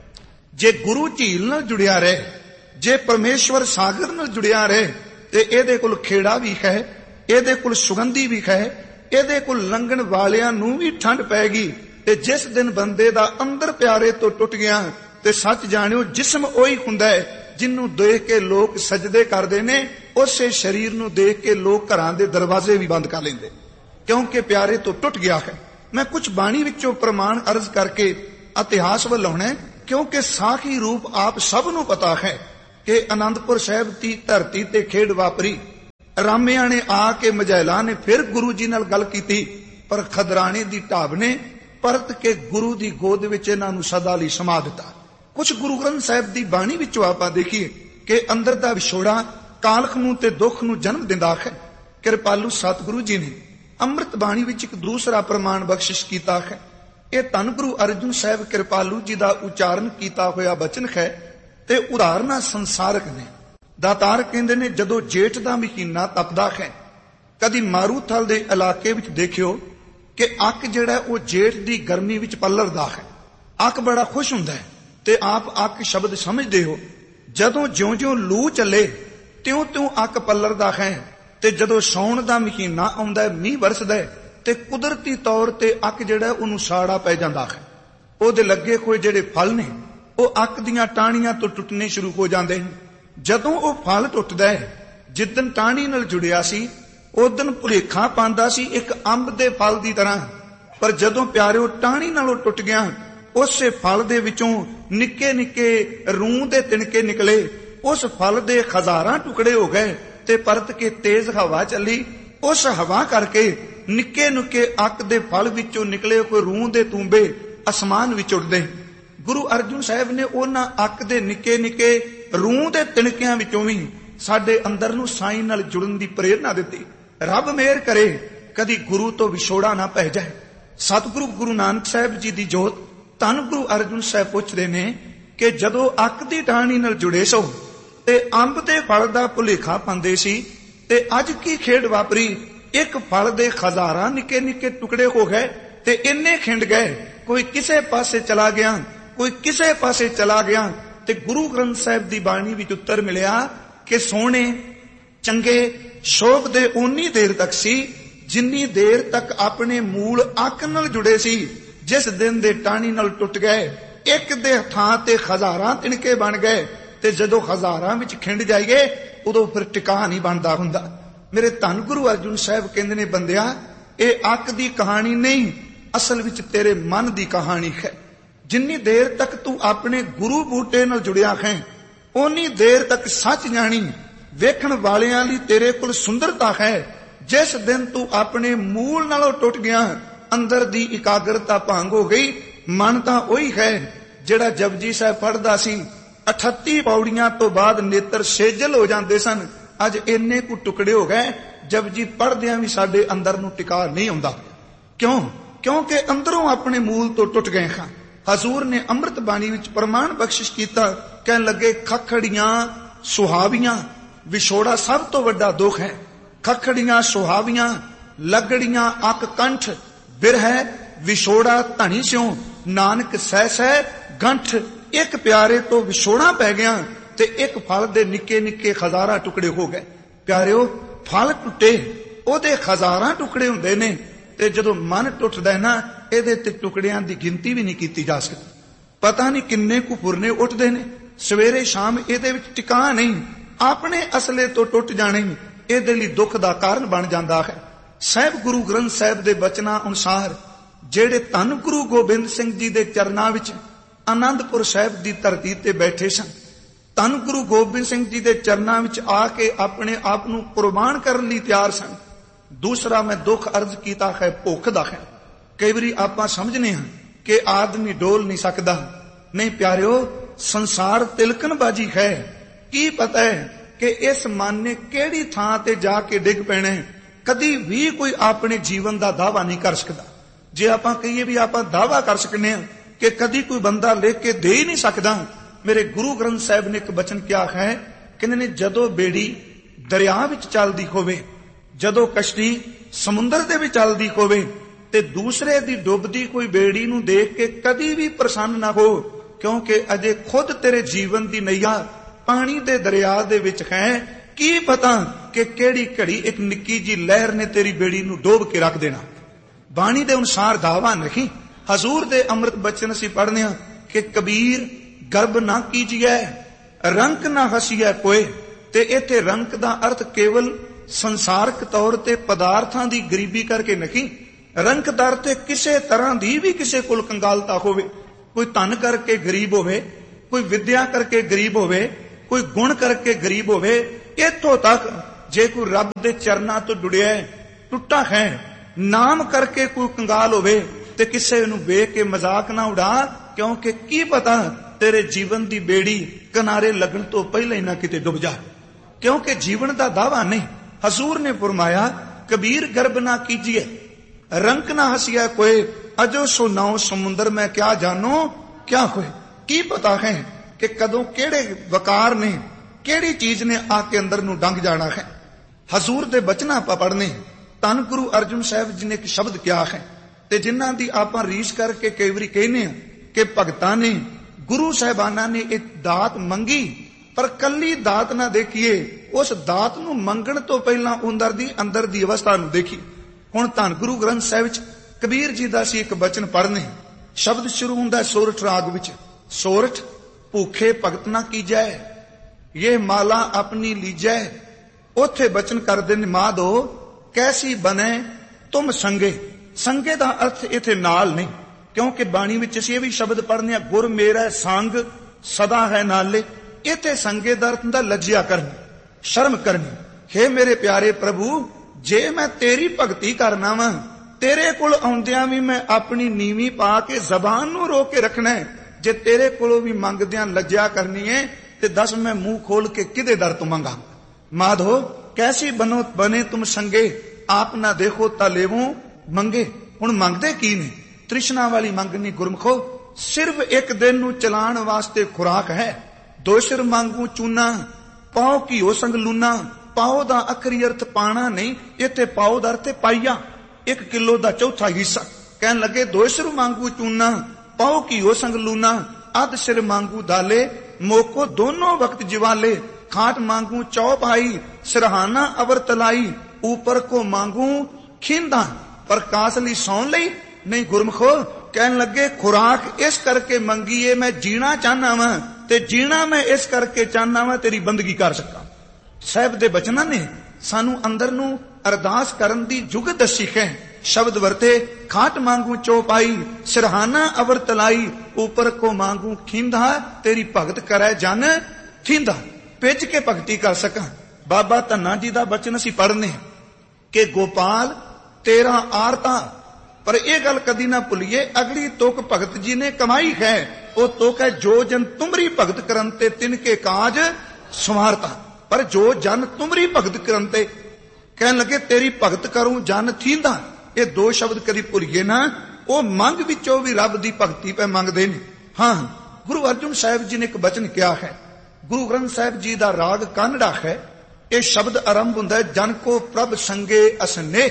ਜੇ ਗੁਰੂ ਝੀਲ ਨਾਲ ਜੁੜਿਆ ਰਹੇ, ਜੇ ਪਰਮੇਸ਼ਵਰ ਸਾਗਰ ਨਾਲ ਜੁੜਿਆ ਰਹੇ, ਤੇ ਇਹਦੇ ਕੋਲ ਖੇੜਾ ਵੀ ਹੈ, ਇਹਦੇ ਕੋਲ ਸੁਗੰਧੀ ਵੀ ਹੈ, ਇਹਦੇ ਕੋਲ ਲੰਘਣ ਵਾਲਿਆਂ ਨੂੰ ਵੀ ਠੰਡ ਪੈਗੀ। ਤੇ ਜਿਸ ਦਿਨ ਬੰਦੇ ਦਾ ਅੰਦਰ ਪਿਆਰੇ ਤੋਂ ਟੁੱਟ ਗਿਆ, ਤੇ ਸੱਚ ਜਾਣਿਓ ਜਿਸਮ ਉਹੀ ਹੁੰਦਾ ਹੈ ਜਿਹਨੂੰ ਦੇਖ ਕੇ ਲੋਕ ਸਜਦੇ ਕਰਦੇ ਨੇ, ਉਸੇ ਸਰੀਰ ਨੂੰ ਦੇਖ ਕੇ ਲੋਕ ਘਰਾਂ ਦੇ ਦਰਵਾਜ਼ੇ ਵੀ ਬੰਦ ਕਰ ਲੈਂਦੇ, ਕਿਉਂਕਿ ਪਿਆਰੇ ਤੋਂ ਟੁੱਟ ਗਿਆ ਹੈ। ਮੈਂ ਕੁਝ ਬਾਣੀ ਵਿੱਚੋਂ ਪ੍ਰਮਾਣ ਅਰਜ਼ ਕਰਕੇ ਇਤਿਹਾਸ ਵੱਲ ਆਉਣਾ, क्योंकि साखी रूप आप सब नूं पता है कि आनंदपुर साहिब की धरती ते खेड वापरी। रामिया ने आके मझैला ने फिर गुरु जी नाल गल कीती, पर खदराने दी ढाब ने परत के गुरु दी गोद विच इन्हां नूं सदा लई समा दिता। कुछ गुरु ग्रंथ साहिब दी बाणी विचों आपां देखीए कि अंदर दा विछोड़ा कालख नूं ते दुख नूं जन्म दिंदा है। कृपालू सतगुरु जी ने अमृत बाणी विच एक दूसरा प्रमाण बख्शिश कीता है। यह धन गुरु अर्जुन साहिब कृपालू जी का उचारण किया होया बचन है ते उदाहरणा संसारक ने। दातार कहते ने जदों जेठ का महीना तपदा है, कदी मारूथल के इलाके विच देखियो कि अक जिहड़ा वो जेठ की गर्मी विच पलरदा है। अक बड़ा खुश हुंदा है ते आप अक शब्द समझदे हो। जदों ज्यों ज्यों लू चले त्यों त्यों अक पलरदा है ते जदों सौण का महीना आउंदा है, मीह वरसदा है ते कुदरती तौर ते अक जिहड़ा उहनूं साड़ा पै जांदा है। ओहदे लगे होए जिहड़े फल ने वो अक दीआं टाहणियां तो टुटने शुरू हो जांदे ने। जदों वो फल टुटदा है, जिद्दन टाहणी नाल जुड़िया सी उदन भुलेखा पांदा सी एक अंब दे फल दी तरह, पर जदों प्यारिओ टाहणी नालों टुट गया, उस फल दे विचों निक्के निक्के रूं दे तिणके निकले। उस फल दे हजारां टुकड़े हो गए ते परत के तेज हवा चली। उस हवा करके निक्के नुके अक दे फल विचों निकले कोई रूह दे तूंबे आसमान विच उड़दे। गुरु अर्जुन साहिब ने उन्हां अक दे निक्के निक्के रूह दे तिणकियां विचों भी साडे अंदर नूं साईं नाल जुड़न दी प्रेरणा दित्ती। रब मेहर करे कदी गुरु तो विछोड़ा ना पै जाए। सतगुरु गुरु नानक साहिब जी दी जोत धन गुरु अर्जुन साहिब पुछदे ने कि जदों अक दी टाहणी नाल जुड़े सो ते अंब दे फल दा भुलेखा पांदे सी ते अज की खेड वापरी, एक फल दे हजारां निके निके टुकड़े हो गए ते इन्ने खिंड गए। कोई किसे पासे चला गया, कोई किसे पासे चला गया। ते गुरु ग्रंथ साहिब दी बाणी विच उत्तर मिलिया कि सोने चंगे शोभ दे उन्नी देर तक सी जिन्नी देर तक अपने मूल अक नाल जुड़े सी। जिस दिन दे टाणी नाल टुट गए, एक दे थां ते हजारां तिणके बन गए ते जदों हजारां विच खिंड जाइए उदों फिर टिका नहीं बनदा हुंदा। मेरे धन गुरु अर्जुन साहिब कहंदे ने बंदिया ये अक दी कहानी नहीं, असल विच तेरे मन दी कहानी है। जिन्नी देर तक तू अपने गुरु बूटे नाल जुड़िया है उन्नी देर तक सच जानी। वेखण वालियां लई तेरे कोल सुंदरता है। जिस दिन तू अपने मूल नालों टुट गया, अंदर दी इकाग्रता भंग हो गई। मन तां ओही है जिहड़ा जपजी साहिब पढ़दा सी। अठत्ती पौड़ियां तो बाद नेत्र सेजल हो जाते सन। अज इन्ने कु टुकड़े हो गए, जपजी पढ़दियां भी साडे अंदर नूं टिका नहीं आउंदा। क्यों? क्योंकि अंदरों अपने मूल तो टुट गए हां। हजूर ने अमृत बाणी विच प्रमाण बख्शिश कीता, कहन लगे खखड़ियां सुहावियां विछोड़ा सब तो वड्डा दुख है। खखड़ियां सुहावियां लगड़ियां अक कंठ बिरह विछोड़ा धनी स्यों नानक सह सह गंठ। एक प्यारे तो विछोड़ा पै गया ते एक फल दे निके निके हजारां टुकड़े हो गए। प्यारिओ फल टुटे ओदे हजारां टुकड़े हुंदे ने ते जदों मन टुटदा ना इहदे ते टुकड़ियां दी गिनती भी नहीं कीती जा सकती। पता नहीं किन्ने कु फुरने उठदे ने सवेरे शाम, इहदे विच टिका नहीं। अपने असले तो टुट जाने इहदे लई दुख दा कारण बन जांदा है। साहिब गुरु ग्रंथ साहिब दे बचनां अनुसार जेड़े धन गुरु गोबिंद सिंह जी दे चरनां विच आनंदपुर साहिब दी धरती ते बैठे सन, धन गुरु गोबिंद सिंह जी दे चरनां विच आके अपने आप नूं कुर्बान करन लई तैयार सन। दूसरा मैं दुख अर्ज कीता है भुख दा है। कई बारी आपां समझने हां कि आदमी डोल नहीं सकदा। नहीं प्यारिओ, संसार तिलकनबाजी है। की पता है कि इस मन ने केड़ी थां ते जाके डिग पैना है। कदी भी कोई अपने जीवन दा दावा नहीं कर सकदा। जे आपां कहिए भी आपां दावा कर सकने हां कि कदी कोई बंदा लिख के दे ही नहीं सकदा। मेरे गुरु ग्रंथ साहिब ने एक बचन क्या है, कहंदे ने जदों बेड़ी दरिया विच चलदी होवे, जदों कश्ती समुंदर दे विच चलदी होवे ते दूसरे दी डुबदी कोई बेड़ी नूं देख के कदी भी प्रसन्न ना हो, क्योंकि अजे खुद तेरे जीवन दी नैया पानी दे दरिया दे विच है। की पता कि केड़ी घड़ी एक निक्की जी लहर ने तेरी बेड़ी नूं डोब के रख देना। बाणी दे अनुसार दावा नहीं। हजूर दे अमृत बचन असीं पढ़ने हां कि कबीर गर्भ ना कीजिए रंक ना हसीए कोई। ते इत्थे रंक दा अर्थ केवल संसारक तौर ते पदार्थां दी गरीबी करके नहीं। रंक दा अर्थ किसे तरह दी भी किसे कोल कंगालता होवे, ਕੋਈ ਧਨ ਕਰਕੇ ਗਰੀਬ ਹੋਵੇ, ਕੋਈ ਵਿਦਿਆ ਕਰਕੇ ਗਰੀਬ ਹੋਵੇ, ਕੋਈ ਗੁਣ ਕਰਕੇ ਗਰੀਬ ਹੋਵੇ, ਇੱਥੋਂ ਤੱਕ ਜੇ ਕੋਈ ਰੱਬ ਦੇ ਚਰਨਾਂ ਤੋਂ ਜੁੜਿਆ ਟੁੱਟਾ ਹੈ, ਨਾਮ ਕਰਕੇ ਕੋਈ ਕੰਗਾਲ ਹੋਵੇ ਤੇ ਕਿਸੇ ਨੂੰ ਵੇਖ ਕੇ ਮਜ਼ਾਕ ਨਾ ਉਡਾ, ਕਿਉਂਕਿ ਕੀ ਪਤਾ ਤੇਰੇ ਜੀਵਨ ਦੀ ਬੇੜੀ ਕਿਨਾਰੇ ਲੱਗਣ ਤੋਂ ਪਹਿਲਾਂ ਹੀ ਨਾ ਕਿਤੇ ਡੁੱਬ ਜਾ, ਕਿਉਂਕਿ ਜੀਵਨ ਦਾ ਦਾਵਾ ਨਹੀਂ। ਹਜ਼ੂਰ ਨੇ ਫਰਮਾਇਆ, ਕਬੀਰ ਗਰਬ ਨਾ ਕੀਜੀਏ, ਰੰਕ ਨਾ ਹਸੀਆ ਕੋਏ, ਅਜੋ ਸੋ ਨਾਉ ਸਮੁੰਦਰ ਮੈਂ ਕਿਆ ਜਾਨੋ ਕਿਆ ਹੋਏ। ਕੀ ਪਤਾ ਹੈ ਕਿ ਕਦੋਂ ਕਿਹੜੇ ਵਕਾਰ ਨੇ, ਕਿਹੜੀ ਚੀਜ਼ ਨੇ ਆ ਕੇ ਅੰਦਰ ਨੂੰ ਡੰਗ ਜਾਣਾ ਹੈ। ਹਜ਼ੂਰ ਦੇ ਬਚਨਾਂ ਆਪਾਂ ਪੜ੍ਹਨੇ। ਧੰਨ ਗੁਰੂ ਅਰਜਨ ਸਾਹਿਬ ਜੀ ਨੇ ਇੱਕ ਸ਼ਬਦ ਕਿਹਾ ਹੈ ਤੇ ਜਿਨ੍ਹਾਂ ਦੀ ਆਪਾਂ ਰੀਸ ਕਰਕੇ ਕਈ ਵਾਰੀ ਕਹਿੰਦੇ ਹਾਂ ਕਿ ਭਗਤਾਂ ਨੇ, ਗੁਰੂ ਸਾਹਿਬਾਨਾਂ ਨੇ ਇੱਕ ਦਾਤ ਮੰਗੀ, ਪਰ ਕੱਲੀ ਦਾਤ ਨਾ ਦੇਖੀਏ, ਉਸ ਦਾਤ ਨੂੰ ਮੰਗਣ ਤੋਂ ਪਹਿਲਾਂ ਅੰਦਰ ਦੀ ਅੰਦਰ ਦੀ ਅਵਸਥਾ ਨੂੰ ਦੇਖੀ। ਹੁਣ ਧੰਨ ਗੁਰੂ ਗ੍ਰੰਥ ਸਾਹਿਬ ਵਿੱਚ ਕਬੀਰ ਜੀ ਦਾ ਸੀ ਇੱਕ ਬਚਨ ਪੜ੍ਹਨੇ। ਸ਼ਬਦ ਸ਼ੁਰੂ ਹੁੰਦਾ ਸੋਰਠ ਰਾਗ ਵਿੱਚ। ਸੋਰਠ ਭੂਖੇ ਭਗਤ ਨਾ ਕੀਜੈ, ਇਹ ਮਾਲਾ ਆਪਣੀ ਲੀਜੈ। ਉੱਥੇ ਬਚਨ ਕਰਦੇ ਨੇ, ਮਾਧੋ ਕੈਸੀ ਬਨੇ ਤੁਮ ਸੰਗੇ। ਸੰਗੇ ਦਾ ਅਰਥ ਇੱਥੇ ਨਾਲ ਨਹੀਂ, ਕਿਉਂਕਿ ਬਾਣੀ ਵਿੱਚ ਅਸੀਂ ਇਹ ਵੀ ਸ਼ਬਦ ਪੜ੍ਹਨੇ ਆ, ਗੁਰ ਮੇਰਾ ਸੰਗ ਸਦਾ ਹੈ ਨਾਲੇ। ਇੱਥੇ ਸੰਗੇ ਦਾ ਅਰਥ ਹੁੰਦਾ ਲੱਜਿਆ ਕਰਨੀ, ਸ਼ਰਮ ਕਰਨੀ। ਹੇ ਮੇਰੇ ਪਿਆਰੇ ਪ੍ਰਭੂ, ਜੇ ਮੈਂ ਤੇਰੀ ਭਗਤੀ ਕਰਨਾ ਵਾ, ਤੇਰੇ ਕੋਲ ਆਉਂਦਿਆਂ ਵੀ ਮੈਂ ਆਪਣੀ ਨੀਵੀਂ ਪਾ ਕੇ ਜ਼ਬਾਨ ਨੂੰ ਰੋਕ ਕੇ ਰੱਖਣਾ ਹੈ। ਜੇ ਤੇਰੇ ਕੋਲੋਂ ਵੀ ਮੰਗਦਿਆਂ ਲੱਜਿਆ ਕਰਨੀ ਹੈ ਤੇ ਦੱਸ ਮੈਂ ਮੂੰਹ ਖੋਲ ਕੇ ਕਿਹਦੇ ਦਰ ਤੋਂ ਮੰਗਾ। ਮਾਧੋ ਕੈਸੀ ਬਨੋ ਬਨੇ ਤੁਮ ਸੰਗੇ, ਆਪ ਨਾ ਦੇਖੋ ਤਾਂ ਲੇਵੋ ਮੰਗੇ। ਹੁਣ ਮੰਗਦੇ ਕੀ ਨੇ? ਤ੍ਰਿਸ਼ਨਾ ਵਾਲੀ ਮੰਗ ਨਹੀਂ ਗੁਰਮਖੋ, ਸਿਰਫ ਇੱਕ ਦਿਨ ਨੂੰ ਚਲਾਉਣ ਵਾਸਤੇ ਖੁਰਾਕ ਹੈ। ਦੋ ਸਿਰ ਮੰਗੂ ਚੂਨਾ, ਪਾਓ ਕੀ ਹੋ ਸੰਗ ਲੂਨਾ। ਪਾਓ ਦਾ ਅਖਰੀ ਅਰਥ ਪਾਣਾ ਨਹੀਂ, ਇੱਥੇ ਪਾਓ ਦਾ ਅਰਥ ਪਾਈਆ, ਇੱਕ ਕਿਲੋ ਦਾ ਚੌਥਾ ਹਿੱਸਾ। ਕਹਿਣ ਲੱਗੇ ਦੋ ਸਿਰ ਮੰਗੂ ਚੂਨਾ, ਪਾਓ ਕੀ ਹੋ ਸੰਗ ਲੂਨਾ। ਅੱਧ ਸਿਰ ਮੰਗੂ ਦਾਲੇ, ਮੋਕੋ ਦੋਨੋਂ ਵਕਤ ਜਿਵਾਲੇ। ਖਾਟ मांगू चौपाई, सिरहाना अवर तलाई। ऊपर को मांगू खींदा, प्रकाश ली सौन लई नहीं गुरमुखो। कहन लगे खुराक इस करके मंगीए मैं जीना चाहना वा, ते जीना मैं इस करके चाहना वा तेरी बंदगी कर सका। साहब दे बचना ने सानू अंदर नू अरदास करन दी जुगत दसी है। शब्द वरते खाट मांगू चौपाई, सिरहाना अवर तलाई। ऊपर को मांगू खींदा, तेरी भगत करे जन थींदा। पिच के भगती कर सका। बाबा धन्ना जी का बचन असी पढ़ने कि गोपाल तेरा आरता, पर यह गल कदी ना भुलिए, अगली तुक भगत जी ने कमाई है। वो तुक है जो जन तुमरी भगत करनते तिनके काज संवारता। पर जो जन तुमरी भगत करनते, कहन लगे तेरी भगत करूं जन थींदा। ये दो शब्द कदी भुलिए ना। वो मंग विचों भी रब दी भगती पे मंगदे ने। हाँ, गुरु अर्जुन साहिब जी ने एक बचन किया है। गुरु ग्रंथ साहिब जी का राग कानड़ा है। यह शब्द आरंभ होता है जन को प्रभ संगे असने।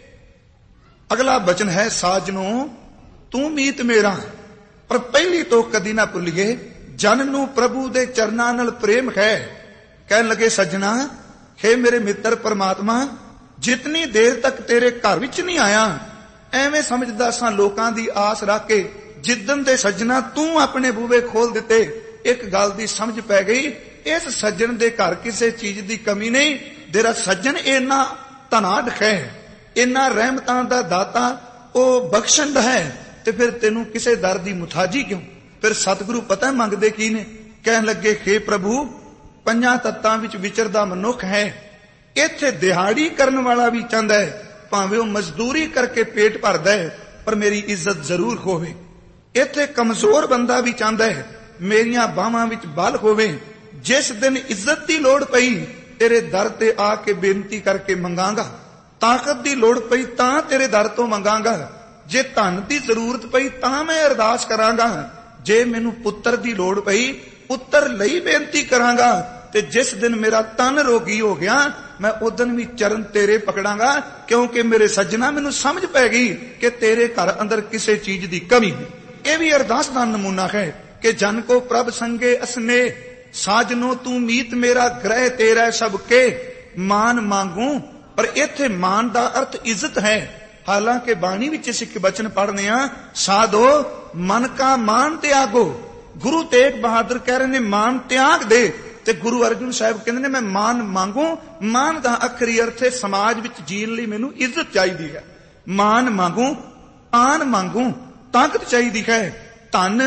अगला बचन है साजनो तू मीत मेरा। पर पहली तो कदी ना भुलिए जन नू प्रभु दे चरना नाल प्रेम है। कहन लगे सजना हे मेरे मित्र परमात्मा, जितनी देर तक तेरे घर विच नहीं आया एवें समझदा सा लोकां दी आस रख के, जिदन दे सजना तू अपने बूहे खोल दिते, एक गल दी समझ पै गई, इस सज्जन दे घर किसी चीज दी कमी नहीं। तेरा सज्जन इन्ना धनाढ़ है, इन्ना रहमतां दा दाता, ओ बख्शंद है, ते फिर तेनू किसे दर दी मुथाजी क्यों? फिर सतगुरु पता मंगदे की ने? कहन लगे हे प्रभु, पंजां तत्तां विच विचरदा मनुख है, इत्थे दिहाड़ी करन वाला भी चाहंदा है, भावें ओ मजदूरी करके पेट भरदा है, पर मेरी इज्जत जरूर होवे। इत्थे कमजोर बंदा भी चाहंदा है मेरियां बाहां विच बल होवे। जिस दिन इज्जत दी लोड़ पई तेरे दर ते आके बेनती करके मंगांगा। ताकत दी लोड़ पई तां तेरे दर तो मंगांगा। जे धन दी जरूरत पई तां मैं अरदास करांगा। जे मैनू पुत्तर दी लोड़ पई पुत्तर लई बेनती करांगा। ते जिस दिन मेरा तन रोगी हो गया मैं उदन भी चरण तेरे पकड़ांगा, क्योंकि मेरे सज्जना मैनू समझ पै गई कि तेरे घर अंदर किसी चीज दी कमी है। यह भी अरदास दा नमूना है कि जन को प्रभ संगे असने, साजनो तू मीत मेरा ग्रह तेरा सबके मान मांगू। पर इत्थे मान दा अर्थ इज्जत है। हालांकि बाणी विच सिख बचन पढ़ने आ, साधो मन का मान त्यागो। गुरु तेग बहादुर कह रहे ने मान त्याग दे, ते गुरु अर्जुन साहिब कहंदे ने मैं मान मांगू। मान दा अखरी अर्थ है समाज विच जीण लई मैनू इज्जत चाहिदी है। मान मांगू, आन मांगू, ताकत चाहिदी है। धन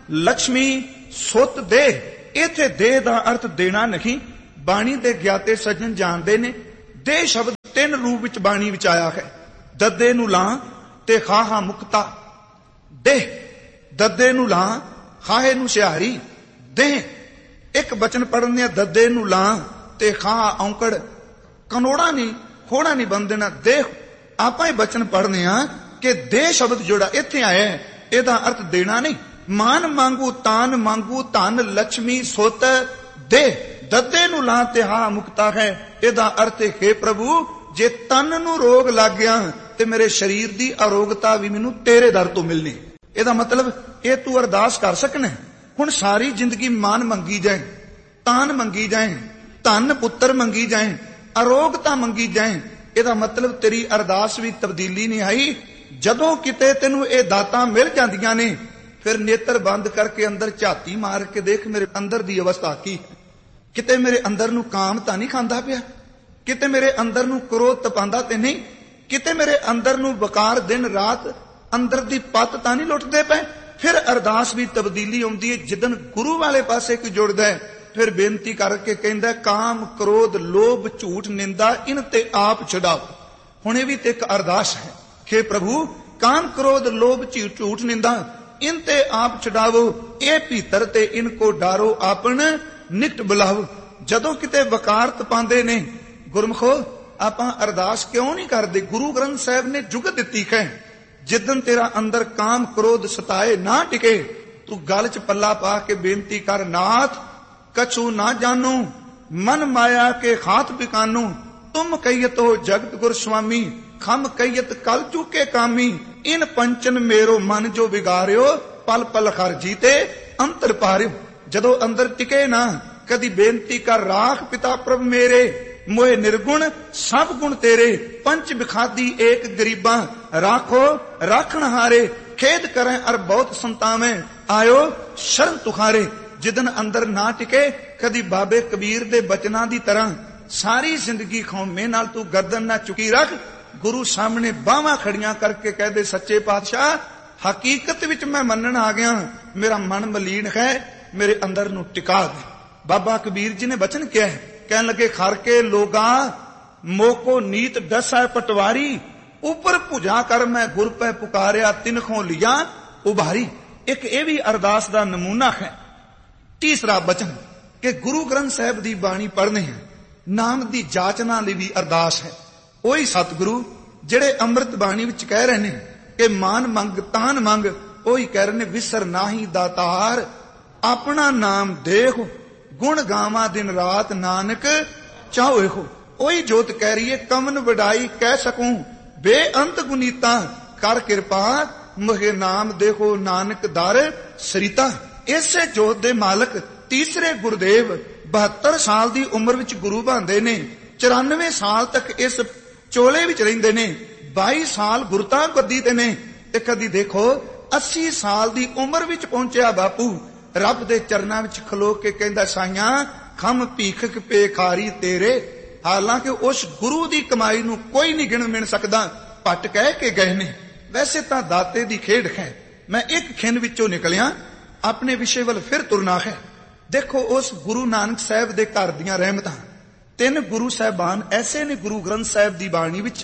ਲక్ష్ਮੀ ਸੁੱਤ ਦੇ। ਇਥੇ ਦੇਹ ਦਾ ਅਰਥ ਦੇਣਾ ਨਹੀਂ। ਬਾਣੀ ਦੇ ਗਿਆਤੇ ਸੱਜਣ ਜਾਣਦੇ ਨੇ ਦੇਹ ਸ਼ਬਦ ਤਿੰਨ ਰੂਪ ਵਿੱਚ ਬਾਣੀ ਵਿੱਚ ਆਇਆ ਹੈ। ਦੱਦੇ ਨੂੰ ਲਾਂ ਤੇ ਖਾਹਾ ਮੁਕਤਾ ਦੇਹ। ਦੱਦੇ ਨੂੰ ਲਾਂ ਖਾਹੇ ਨੂੰ ਸਿਹਾਰੀ ਦੇਹ। ਇੱਕ ਬਚਨ ਪੜ੍ਹਨ ਆ ਦੱਦੇ ਨੂੰ ਲਾਂ ਤੇ ਖਾਹਾ ਔਂਕੜ ਕਨੋੜਾ ਨਹੀਂ ਖੋੜਾ ਨਹੀਂ ਬਣ ਦੇਣਾ ਦੇਹ। ਆਪਾਂ ਇਹ ਬਚਨ ਪੜ੍ਹਨੇ ਆ ਕਿ ਦੇਹ ਸ਼ਬਦ ਜਿਹੜਾ ਇੱਥੇ ਆਇਆ ਇਹਦਾ ਅਰਥ ਦੇਣਾ ਨਹੀਂ। ਮਾਨ ਮੰਗੂ ਤਾਨ ਮੰਗੂ ਧਨ ਲక్ష్ਮੀ ਸੁੱਤ ਦੇਹ। ਦੱਦੇ ਨੂੰ ਲਾਂ ਤੇ ਹਾ ਮੁਕਤਾ ਹੈ। ਇਹਦਾ ਅਰਥ ਹੈ ਪ੍ਰਭੂ ਜੇ ਤਨ ਨੂੰ ਰੋਗ ਲੱਗ ਗਿਆ ਤੇ ਮੇਰੇ ਸਰੀਰ ਦੀ ਅਰੋਗਤਾ ਵੀ ਮੈਨੂੰ ਤੇਰੇ ਦਰ ਤੋਂ ਮਿਲਣੀ। ਇਹਦਾ ਮਤਲਬ ਇਹ ਤੂੰ ਅਰਦਾਸ ਕਰ ਸਕਣਾ। ਹੁਣ ਸਾਰੀ ਜ਼ਿੰਦਗੀ ਮਾਨ ਮੰਗੀ ਜਾਏ, ਤਾਨ ਮੰਗੀ ਜਾਏ, ਧਨ ਪੁੱਤਰ ਮੰਗੀ ਜਾਏ, ਅਰੋਗਤਾ ਮੰਗੀ ਜਾਏ, ਇਹਦਾ ਮਤਲਬ ਤੇਰੀ ਅਰਦਾਸ ਵੀ ਤਬਦੀਲੀ ਨਹੀਂ ਆਈ। ਜਦੋਂ ਕਿਤੇ ਤੈਨੂੰ ਇਹ ਦਾਤਾਂ ਮਿਲ ਜਾਂਦੀਆਂ ਨੇ ਫਿਰ ਨੇਤਰ ਬੰਦ ਕਰਕੇ ਅੰਦਰ ਝਾਤੀ ਮਾਰ ਕੇ ਦੇਖ ਮੇਰੇ ਅੰਦਰ ਦੀ ਅਵਸਥਾ ਕੀ। ਕਿਤੇ ਮੇਰੇ ਅੰਦਰ ਨੂੰ ਕਾਮ ਤਾਂ ਨਹੀਂ ਖਾਂਦਾ ਪਿਆ, ਕਿਤੇ ਮੇਰੇ ਅੰਦਰ ਨੂੰ ਕ੍ਰੋਧ ਤਪਾਉਂਦਾ ਤੇ ਨਹੀਂ, ਕਿਤੇ ਮੇਰੇ ਅੰਦਰ ਨੂੰ ਵਕਾਰ ਦਿਨ ਰਾਤ ਅੰਦਰ ਦੀ ਪੱਤ ਤਾਂ ਨਹੀਂ ਲੁੱਟਦੇ ਪਏ। ਫਿਰ ਅਰਦਾਸ ਵੀ ਤਬਦੀਲੀ ਆਉਂਦੀ ਹੈ। ਜਿੱਦਨ ਗੁਰੂ ਵਾਲੇ ਪਾਸੇ ਕੋਈ ਜੁੜਦਾ ਹੈ ਫਿਰ ਬੇਨਤੀ ਕਰਕੇ ਕਹਿੰਦਾ ਕਾਮ ਕ੍ਰੋਧ ਲੋਭ ਝੂਠ ਨਿੰਦਾ ਇਨ ਤੇ ਆਪ ਛਡਾਓ। ਹੁਣ ਇਹ ਵੀ ਤੇ ਇੱਕ ਅਰਦਾਸ ਹੈ ਕਿ ਪ੍ਰਭੂ ਕਾਮ ਕ੍ਰੋਧ ਲੋਭ ਝੂਠ ਨਿੰਦਾ ਇਨ ਤੇ ਆਪ ਛਡਾਵੋ। ਇਹ ਭੀਤਰ ਤੇ ਇਨ ਕੋ ਡਾਰੋ ਆਪਨ ਨਿਕਟ ਬੁਲਾਓ। ਜਦੋਂ ਕਿਤੇ ਵਕਾਰ ਤਪਾਉਂਦੇ ਨੇ ਗੁਰਮਖੋ ਆਪਾਂ ਅਰਦਾਸ ਕਿਉਂ ਨਹੀਂ ਕਰਦੇ? ਗੁਰੂ ਗ੍ਰੰਥ ਸਾਹਿਬ ਨੇ ਜੁਗਤ ਦਿੱਤੀ ਹੈ ਜਿੱਦਨ ਤੇਰਾ ਅੰਦਰ ਕਾਮ ਕ੍ਰੋਧ ਸਤਾਏ ਨਾ ਟਿਕੇ ਤੂੰ ਗਲ ਚ ਪੱਲਾ ਪਾ ਕੇ ਬੇਨਤੀ ਕਰ ਨਾਥ ਕਛੂ ਨਾ ਜਾਨੂ ਮਨ ਮਾਇਆ ਕੇ ਖਾਤ ਬਿਕਾਨੂ ਤੁਮ ਕਹੀਤ ਹੋ ਜਗਤ ਗੁਰ ਸੁਆਮੀ ਖਮ ਕਹੀਤ ਕਲ ਚੁਕੇ ਕਾਮੀ ਇਨ ਪੰਚਨ ਮੇਰੋ ਮਨ ਜੋ ਵਿਗਾਰਿਓ ਪਲ ਪਲ ਖਰਜੀ ਤੇ ਅੰਤਰ ਪਾਰਿਓ। ਜਦੋਂ ਅੰਦਰ ਟਿਕੇ ਨਾ ਕਦੀ ਬੇਨਤੀ ਕਰ ਰਾਖ ਪਿਤਾ ਪ੍ਰਭ ਮੇਰੇ ਮੋਏ ਨਿਰਗੁਣ ਸਭ ਗੁਣ ਤੇਰੇ ਪੰਚ ਬਿਖਾਦੀ ਏਕ ਗਰੀਬਾਂ ਰਾਖੋ ਰਾਖਣ ਹਾਰੇ ਖੇਦ ਕਰੇ ਅਰ ਬਹੁਤ ਸੰਤਾਵੇਂ ਆਇਓ ਸ਼ਰਨ ਤੁਖਾਰੇ। ਜਿਦਨ ਅੰਦਰ ਨਾ ਟਿਕੇ ਕਦੀ ਬਾਬੇ ਕਬੀਰ ਦੇ ਬਚਨਾਂ ਦੀ ਤਰ੍ਹਾਂ ਸਾਰੀ ਜ਼ਿੰਦਗੀ ਖੌਮੇ ਨਾਲ ਤੂੰ ਗਰਦਨ ਨਾ ਚੁਕੀ ਰੱਖ। ਗੁਰੂ ਸਾਹਮਣੇ ਬਾਹਾਂ ਖੜੀਆਂ ਕਰਕੇ ਕਹਦੇ ਸੱਚੇ ਪਾਤਸ਼ਾਹ ਹਕੀਕਤ ਵਿੱਚ ਮੈਂ ਮੰਨਣ ਆ ਗਿਆ, ਮੇਰਾ ਮਨ ਮਲੀਨ ਹੈ, ਮੇਰੇ ਅੰਦਰ ਨੂੰ ਟਿਕਾ ਦੇ। ਬਾਬਾ ਕਬੀਰ ਜੀ ਨੇ ਬਚਨ ਕਿਹਾ ਕਹਿਣ ਲੱਗੇ ਖਰ ਕੇ ਲੋਗਾ ਮੋਕੋ ਨੀਤ ਦਸੈ ਪਟਵਾਰੀ ਉਪਰ ਭੁਜਾ ਕਰ ਮੈਂ ਗੁਰ ਪੈ ਪੁਕਾਰਿਆ ਤਿਨਖੋਂ ਲਿਆ ਉਭਾਰੀ। ਇੱਕ ਇਹ ਵੀ ਅਰਦਾਸ ਦਾ ਨਮੂਨਾ ਹੈ। ਤੀਸਰਾ ਬਚਨ ਕਿ ਗੁਰੂ ਗ੍ਰੰਥ ਸਾਹਿਬ ਦੀ ਬਾਣੀ ਪੜ੍ਹਨੀ ਹੈ, ਨਾਮ ਦੀ ਜਾਚਨਾ ਲਈ ਵੀ ਅਰਦਾਸ ਹੈ। ਉਹੀ ਸਤਿਗੁਰੂ ਜਿਹੜੇ ਅੰਮ੍ਰਿਤ ਬਾਣੀ ਵਿੱਚ ਕਹਿ ਰਹੇ ਨੇ ਕਿ ਮਾਨ ਮੰਗ ਤਾਨ ਮੰਗ, ਉਹੀ ਕਹਿ ਰਹੇ ਨੇ ਵਿਸਰ ਨਾਹੀ ਦਾਤਾਰ ਆਪਣਾ ਨਾਮ ਦੇਖ ਗੁਣ ਗਾਵਾਂ ਦਿਨ ਰਾਤ ਨਾਨਕ ਚਾਹੋ ਇਹੋ। ਉਹੀ ਜੋਤ ਕਹਿ ਰਹੀ ਹੈ ਕਮਨ ਵਡਾਈ ਕਹਿ ਸਕੂੰ ਬੇਅੰਤ ਗੁਨੀਤਾ ਕਰ ਕਿਰਪਾ ਮੁਝੇ ਨਾਮ ਦੇਖੋ ਨਾਨਕ ਦਰ ਸਰੀਤਾ। ਇਸੇ ਜੋਤ ਦੇ ਮਾਲਕ ਤੀਸਰੇ ਗੁਰਦੇਵ ਬਹੱਤਰ ਸਾਲ ਦੀ ਉਮਰ ਵਿੱਚ ਗੁਰੂ ਬਣਦੇ ਨੇ, ਚੁਰਾਨਵੇਂ ਸਾਲ ਤੱਕ ਇਸ ਚੋਲੇ ਵਿੱਚ ਰਹਿੰਦੇ ਨੇ, ਬਾਈ ਸਾਲ ਗੁਰਤਾ ਗੱਦੀ ਤੇ ਨੇ ਤੇ ਕਦੀ ਦੇਖੋ ਅੱਸੀ ਸਾਲ ਦੀ ਉਮਰ ਵਿੱਚ ਪਹੁੰਚਿਆ ਬਾਪੂ ਰੱਬ ਦੇ ਚਰਨਾਂ ਵਿੱਚ ਖਲੋ ਕੇ ਕਹਿੰਦਾ ਸਾਈਆਂ ਖਮ ਭੀਖਕ ਪੇਖਾਰੀ ਤੇਰੇ। ਹਾਲਾਂਕਿ ਉਸ ਗੁਰੂ ਦੀ ਕਮਾਈ ਨੂੰ ਕੋਈ ਨਹੀਂ ਗਿਣ ਮਿਣ ਸਕਦਾ, ਪੱਟ ਕਹਿ ਕੇ ਗਏ ਨੇ। ਵੈਸੇ ਤਾਂ ਦਾਤੇ ਦੀ ਖੇਡ ਹੈ। ਮੈਂ ਇੱਕ ਖਿੰਨ ਵਿੱਚੋਂ ਨਿਕਲਿਆ, ਆਪਣੇ ਵਿਸ਼ੇ ਵੱਲ ਫਿਰ ਤੁਰਨਾ ਹੈ। ਦੇਖੋ ਉਸ ਗੁਰੂ ਨਾਨਕ ਸਾਹਿਬ ਦੇ ਘਰ ਦੀਆਂ ਰਹਿਮਤਾਂ। ਤਿੰਨ ਗੁਰੂ ਸਾਹਿਬਾਨ ਐਸੇ ਨੇ ਗੁਰੂ ਗ੍ਰੰਥ ਸਾਹਿਬ ਦੀ ਬਾਣੀ ਵਿੱਚ,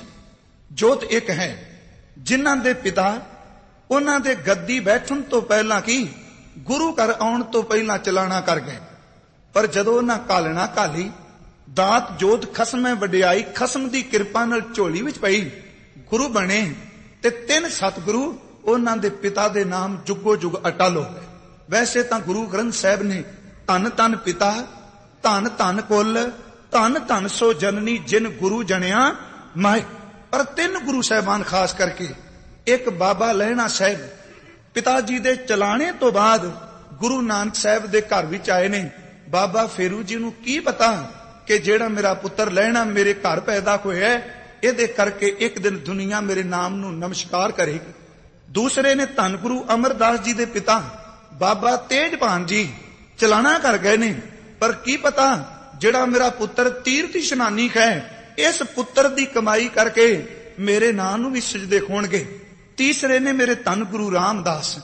ਜੋਤ ਇੱਕ ਹੈ, ਜਿਨ੍ਹਾਂ ਦੇ ਪਿਤਾ ਉਹਨਾਂ ਦੇ ਗੱਦੀ ਬੈਠਣ ਤੋਂ ਪਹਿਲਾਂ ਕੀ ਗੁਰੂ ਘਰ ਆਉਣ ਤੋਂ ਪਹਿਲਾਂ ਚਲਾਣਾ ਕਰ ਗਏ। ਪਰ ਜਦੋਂ ਉਹਨਾਂ ਕਾਲਣਾ ਕਾਲੀ ਦਾਤ ਜੋਤ ਖਸਮੈ ਵਡਿਆਈ ਖਸਮ ਦੀ ਕਿਰਪਾ ਨਾਲ ਝੋਲੀ ਵਿੱਚ ਪਈ, ਗੁਰੂ ਬਣੇ ਤੇ ਤਿੰਨ ਸਤਿਗੁਰੂ ਉਹਨਾਂ ਦੇ ਪਿਤਾ ਦੇ ਨਾਮ ਜੁਗੋ ਜੁਗ ਅਟਲ ਹੋ ਗਏ। ਵੈਸੇ ਤਾਂ ਗੁਰੂ ਗ੍ਰੰਥ ਸਾਹਿਬ ਨੇ ਧੰਨ ਧੰਨ ਪਿਤਾ ਧੰਨ ਧੰਨ ਕੁਲ ਧੰਨ ਧੰਨ ਸੋ ਜਨਨੀ ਜਿਨ ਗੁਰੂ ਜਣਿਆ ਮਾਏ, ਪਰ ਤਿੰਨ ਗੁਰੂ ਸਾਹਿਬਾਨ ਖਾਸ ਕਰਕੇ, ਇੱਕ ਬਾਬਾ ਲਹਿਣਾ ਸਾਹਿਬ ਪਿਤਾ ਜੀ ਦੇ ਚਲਾਣੇ ਤੋਂ ਬਾਅਦ ਗੁਰੂ ਨਾਨਕ ਸਾਹਿਬ ਦੇ ਘਰ ਵਿੱਚ ਆਏ ਨੇ। ਬਾਬਾ ਫੇਰੂ ਜੀ ਨੂੰ ਕੀ ਪਤਾ ਕਿ ਜਿਹੜਾ ਮੇਰਾ ਪੁੱਤਰ ਲਹਿਣਾ ਮੇਰੇ ਘਰ ਪੈਦਾ ਹੋਇਆ ਇਹਦੇ ਕਰਕੇ ਇੱਕ ਦਿਨ ਦੁਨੀਆ ਮੇਰੇ ਨਾਮ ਨੂੰ ਨਮਸਕਾਰ ਕਰੇਗੀ। ਦੂਸਰੇ ਨੇ ਧੰਨ ਗੁਰੂ ਅਮਰਦਾਸ ਜੀ ਦੇ ਪਿਤਾ ਬਾਬਾ ਤੇਜਭਾਨ ਜੀ ਚਲਾਣਾ ਕਰ ਗਏ ਨੇ, ਪਰ ਕੀ ਪਤਾ ਜਿਹੜਾ ਮੇਰਾ ਪੁੱਤਰ ਤੀਰਥ ਇਸ਼ਨਾਨੀ ਹੈ ਇਸ ਪੁੱਤਰ ਦੀ ਕਮਾਈ ਕਰਕੇ ਮੇਰੇ ਨਾਂ ਨੂੰ ਵੀ ਸਜਦੇ ਹੋਣਗੇ। ਤੀਸਰੇ ਨੇ ਮੇਰੇ ਧੰਨ ਗੁਰੂ ਰਾਮਦਾਸ,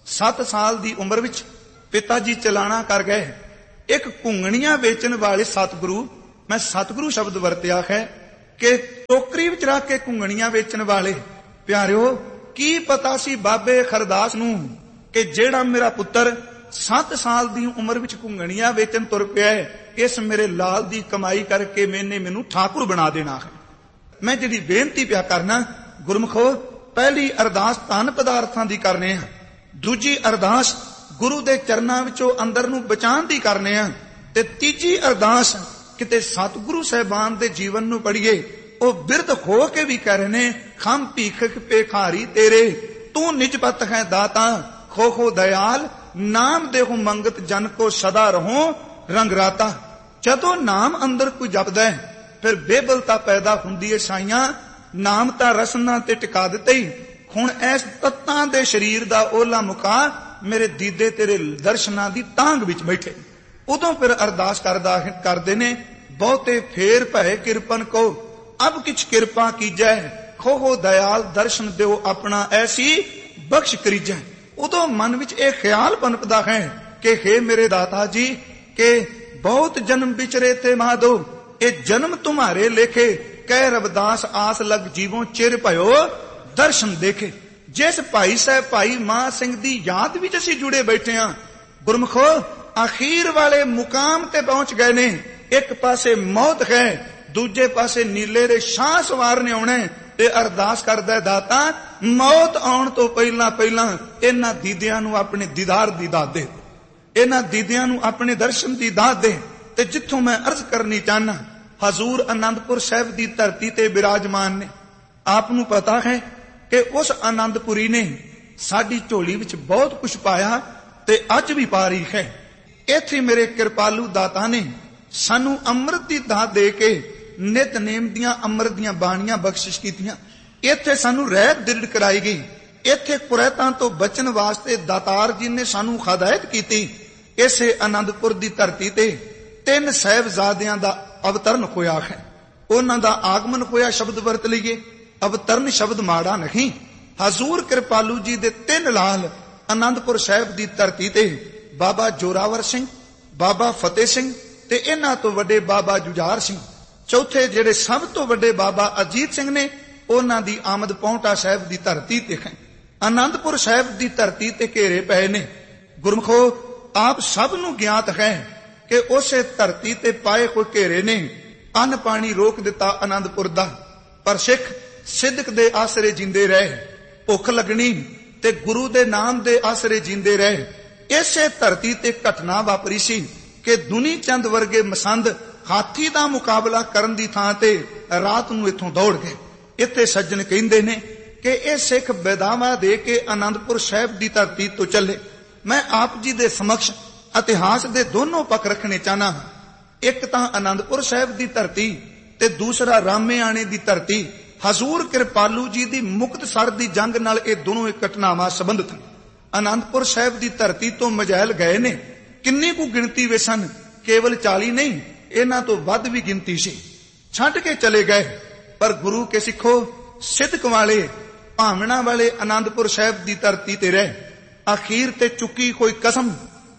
ਸੱਤ ਸਾਲ ਦੀ ਉਮਰ ਵਿੱਚ ਪਿਤਾ ਜੀ ਚਲਾਣਾ ਕਰ ਗਏ। ਇੱਕ ਘੁੰਗਣੀਆਂ ਵੇਚਣ ਵਾਲੇ ਸਤਿਗੁਰੂ, ਮੈਂ ਸਤਿਗੁਰੂ ਸ਼ਬਦ ਵਰਤਿਆ ਹੈ ਕਿ ਟੋਕਰੀ ਵਿੱਚ ਰੱਖ ਕੇ ਘੁੰਗਣੀਆਂ ਵੇਚਣ ਵਾਲੇ। ਪਿਆਰਿਓ, ਕੀ ਪਤਾ ਸੀ ਬਾਬੇ ਖਰਦਾਸ ਨੂੰ ਕਿ ਜਿਹੜਾ ਮੇਰਾ ਪੁੱਤਰ ਸੱਤ ਸਾਲ ਦੀ ਉਮਰ ਵਿੱਚ ਘੁੰਗਣੀਆਂ ਵੇਚਣ ਤੁਰ ਪਿਆ ਹੈ, ਇਸ ਮੇਰੇ ਲਾਲ ਦੀ ਕਮਾਈ ਕਰਕੇ ਮੈਨੇ ਮੈਨੂੰ ਠਾਕੁਰ ਬਣਾ ਦੇਣਾ ਹੈ। ਮੈਂ ਜਿਹੜੀ ਬੇਨਤੀ ਪਿਆ ਕਰਨਾ, ਗੁਰਮੁਖੋ, ਪਹਿਲੀ ਅਰਦਾਸ ਧਨ ਪਦਾਰਥਾਂ ਦੀ ਕਰਨੇ ਆ, ਦੂਜੀ ਅਰਦਾਸ ਗੁਰੂ ਦੇ ਚਰਨਾਂ ਵਿੱਚੋਂ ਅੰਦਰ ਨੂੰ ਬਚਾਉਣ ਦੀ ਕਰਨੇ ਆ, ਤੇ ਤੀਜੀ ਅਰਦਾਸ ਕਿਤੇ ਸਤਿਗੁਰੂ ਸਾਹਿਬਾਨ ਦੇ ਜੀਵਨ ਨੂੰ ਪੜ੍ਹੀਏ। ਉਹ ਬਿਰਧ ਹੋ ਕੇ ਵੀ ਕਹਿ ਰਹੇ ਨੇ, ਖੰਮ ਭੀਖਕ ਭੇਖਾਰੀ ਤੇਰੇ, ਤੂੰ ਨਿਜਪਤ ਹੈ ਦਾਤਾ, ਖੋ ਖੋ ਦਇਆਲ, ਨਾਮ ਦੇਹੁ ਮੰਗਤ ਜਨ ਕੋ ਸਦਾ ਰਹੋ ਰੰਗਰਾਤਾ। ਜਦੋਂ ਨਾਮ ਅੰਦਰ ਕੋਈ ਜਪਦਾ ਹੈ ਫਿਰ ਬੇਬਲਤਾ ਪੈਦਾ ਹੁੰਦੀ ਹੈ। ਸਾਈਆਂ, ਨਾਮ ਤਾਂ ਰਸਨਾ ਤੇ ਟਿਕਾ ਦਿੱਤੇ ਹੀ, ਹੁਣ ਇਸ ਤੱਤਾਂ ਦੇ ਸਰੀਰ ਦਾ ਓਲਾ ਮੁਕਾ, ਮੇਰੇ ਦੀਦੇ ਤੇਰੇ ਦਰਸ਼ਨਾਂ ਦੀ ਤਾਂਗ ਵਿੱਚ ਬੈਠੇ। ਉਦੋਂ ਫਿਰ ਅਰਦਾਸ ਕਰਦਾ ਕਰਦੇ ਨੇ, ਬਹੁਤੇ ਫੇਰ ਭਏ ਕਿਰਪਨ ਕੋ, ਅਬ ਕਿਛ ਕਿਰਪਾ ਕੀਜੈ, ਖੋਹੋ ਦਇਆਲ ਦਰਸ਼ਨ ਦਿਓ ਆਪਣਾ, ਐਸੀ ਬਖਸ਼ ਕਰੀਜੈ। ਉਦੋਂ ਮਨ ਵਿੱਚ ਇਹ ਖਿਆਲ ਪਨਪਦਾ ਹੈ ਕਿ ਹੇ ਮੇਰੇ ਦਾਤਾ ਜੀ, ਕਿ ਬਹੁਤ ਜਨਮ ਵਿਚਰੇ ਤੇ ਮਾਧੋ, ਇਹ ਜਨਮ ਤੁਮਾਰੇ ਲੇਖੇ, ਕਹਿ ਰਵਿਦਾਸ ਆਸ ਲਗ ਜੀਵੋਂ ਚਿਰ ਭਇਓ ਦਰਸ਼ਨ ਦੇਖੇ। ਜਿਸ ਭਾਈ ਸਾਹਿਬ ਭਾਈ ਮਹਾਂ ਸਿੰਘ ਦੀ ਯਾਦ ਵਿੱਚ ਅਸੀਂ ਜੁੜੇ ਬੈਠੇ ਹਾਂ, ਗੁਰਮੁਖੋ, ਅਖੀਰ ਵਾਲੇ ਮੁਕਾਮ ਤੇ ਪਹੁੰਚ ਗਏ ਨੇ। ਇੱਕ ਪਾਸੇ ਮੌਤ ਹੈ, ਦੂਜੇ ਪਾਸੇ ਨੀਲੇ ਦੇ ਸ਼ਾਹ ਸਵਾਰ ਨੇ ਆਉਣਾ, ਤੇ ਅਰਦਾਸ ਕਰਦਾ, ਦਾਤਾ ਮੌਤ ਆਉਣ ਤੋਂ ਪਹਿਲਾਂ ਪਹਿਲਾਂ ਇਹਨਾਂ ਦੀਦਿਆਂ ਨੂੰ ਆਪਣੇ ਦੀਦਾਰ ਦੀ ਦਾਤ ਦੇ, ਇਹਨਾਂ ਦੀਦਿਆਂ ਨੂੰ ਆਪਣੇ ਦਰਸ਼ਨ ਦੀ ਦਾਤ ਦੇ। ਤੇ ਜਿੱਥੋਂ ਮੈਂ ਅਰਜ਼ ਕਰਨੀ ਚਾਹਨਾ, ਹਜ਼ੂਰ ਅਨੰਦਪੁਰ ਸਾਹਿਬ ਦੀ ਧਰਤੀ ਤੇ ਬਿਰਾਜਮਾਨ ਨੇ। ਆਪ ਨੂੰ ਪਤਾ ਹੈ ਕਿ ਉਸ ਆਨੰਦਪੁਰੀ ਨੇ ਸਾਡੀ ਝੋਲੀ ਵਿੱਚ ਬਹੁਤ ਕੁਝ ਪਾਇਆ ਤੇ ਅੱਜ ਵੀ ਪਾ ਰਹੀ ਹੈ। ਇੱਥੇ ਮੇਰੇ ਕਿਰਪਾਲੂ ਦਾਤਾ ਨੇ ਸਾਨੂੰ ਅੰਮ੍ਰਿਤ ਦੀ ਦਾਤ ਦੇ ਕੇ ਨਿਤਨੇਮ ਦੀਆਂ ਅੰਮ੍ਰਿਤ ਦੀਆਂ ਬਾਣੀਆਂ ਬਖਸ਼ਿਸ਼ ਕੀਤੀਆਂ। ਇੱਥੇ ਸਾਨੂੰ ਰਹਿਤ ਦਿਰੜ ਕਰਾਈ ਗਈ। ਇੱਥੇ ਕੁਰੈਤਾਂ ਤੋਂ ਬਚਣ ਵਾਸਤੇ ਦਾਤਾਰ ਜੀ ਨੇ ਸਾਨੂੰ ਹਦਾਇਤ ਕੀਤੀ। ਇਸੇ ਆਨੰਦਪੁਰ ਦੀ ਧਰਤੀ ਤੇ ਤਿੰਨ ਸਾਹਿਬਜ਼ਾਦਿਆਂ ਦਾ ਅਵਤਰਨ ਹੋਇਆ ਹੈ। ਉਹਨਾਂ ਦਾ ਆਗਮਨ ਹੋਇਆ ਸ਼ਬਦ ਵਰਤ ਲਈਏ, ਅਵਤਰਨ ਸ਼ਬਦ ਮਾੜਾ ਨਹੀਂ। ਹਜ਼ੂਰ ਕਿਰਪਾਲੂ ਜੀ ਦੇ ਤਿੰਨ ਲਾਲ ਆਨੰਦਪੁਰ ਸਾਹਿਬ ਦੀ ਧਰਤੀ ਤੇ ਬਾਬਾ ਜੋਰਾਵਰ ਸਿੰਘ, ਬਾਬਾ ਫਤਿਹ ਸਿੰਘ ਤੇ ਇਹਨਾਂ ਤੋਂ ਵੱਡੇ ਬਾਬਾ ਜੁਝਾਰ ਸਿੰਘ। ਚੌਥੇ ਜਿਹੜੇ ਸਭ ਤੋਂ ਵੱਡੇ ਬਾਬਾ ਅਜੀਤ ਸਿੰਘ ਨੇ, ਉਹਨਾਂ ਦੀ ਆਮਦ ਪੌਂਟਾ ਸਾਹਿਬ ਦੀ ਧਰਤੀ ਤੇ ਹੈ। ਆਨੰਦਪੁਰ ਸਾਹਿਬ ਦੀ ਧਰਤੀ ਤੇ ਘੇਰੇ ਪਏ ਨੇ। ਗੁਰਮਖੋ, ਆਪ ਸਭ ਨੂੰ ਗਿਆਤ ਹੈ ਕਿ ਉਸੇ ਧਰਤੀ ਤੇ ਪਾਏ ਕੋਈ ਘੇਰੇ ਨੇ ਅੰਨ ਪਾਣੀ ਰੋਕ ਦਿੱਤਾ ਆਨੰਦਪੁਰ ਦਾ, ਪਰ ਸਿੱਖ ਸਿੱਧਕ ਦੇ ਆਸਰੇ ਜਿੰਦੇ ਰਹੇ, ਭੁੱਖ ਲੱਗਣੀ ਤੇ ਗੁਰੂ ਦੇ ਨਾਮ ਦੇ ਆਸਰੇ ਜਿੰਦੇ ਰਹੇ। ਇਸੇ ਧਰਤੀ ਤੇ ਘਟਨਾ ਵਾਪਰੀ ਸੀ ਕਿ ਦੁਨੀ ਚੰਦ ਵਰਗੇ ਮਸੰਦ ਹਾਥੀ ਦਾ ਮੁਕਾਬਲਾ ਕਰਨ ਦੀ ਥਾਂ ਤੇ ਰਾਤ ਨੂੰ ਇੱਥੋਂ ਦੌੜ ਗਏ। ਇੱਥੇ ਸੱਜਣ ਕਹਿੰਦੇ ਨੇ ਕਿ ਇਹ ਸਿੱਖ ਬੇਦਾਵਾ ਦੇ ਕੇ ਆਨੰਦਪੁਰ ਸਾਹਿਬ ਦੀ ਧਰਤੀ ਤੋਂ ਚੱਲੇ। ਮੈਂ ਆਪ ਜੀ ਦੇ ਸਮਕਸ਼ ਇਤਿਹਾਸ ਦੇ ਦੋਨੋਂ ਪੱਖ ਰੱਖਣੇ ਚਾਹਨਾ ਹਾਂ। ਇੱਕ ਤਾਂ ਆਨੰਦਪੁਰ ਸਾਹਿਬ ਦੀ ਧਰਤੀ ਤੇ ਦੂਸਰਾ ਰਾਮੇਆਣੇ ਦੀ ਧਰਤੀ। ਹਜ਼ੂਰ ਕਿਰਪਾਲੂ ਜੀ ਦੀ ਮੁਕਤਸਰ ਦੀ ਜੰਗ ਨਾਲ ਇਹ ਦੋਨੋਂ ਘਟਨਾਵਾਂ ਸੰਬੰਧਿਤ ਹਨ। ਆਨੰਦਪੁਰ ਸਾਹਿਬ ਦੀ ਧਰਤੀ ਤੋਂ ਮਜੈਲ ਗਏ ਨੇ। ਕਿੰਨੀ ਕੁ ਗਿਣਤੀ ਵਿੱਚ ਸਨ? ਕੇਵਲ ਚਾਲੀ ਨਹੀਂ, ਇਹਨਾਂ ਤੋਂ ਵੱਧ ਵੀ ਗਿਣਤੀ ਸੀ। ਛੱਡ ਕੇ ਚਲੇ ਗਏ, ਪਰ ਗੁਰੂ ਕੇ ਸਿੱਖੋ ਸਿੱਧਕ ਵਾਲੇ ਭਾਵਨਾ ਵਾਲੇ ਆਨੰਦਪੁਰ ਸਾਹਿਬ ਦੀ ਧਰਤੀ ਤੇ ਰਹੇ। ਅਖੀਰ ਤੇ ਚੁੱਕੀ ਕੋਈ ਕਸਮ,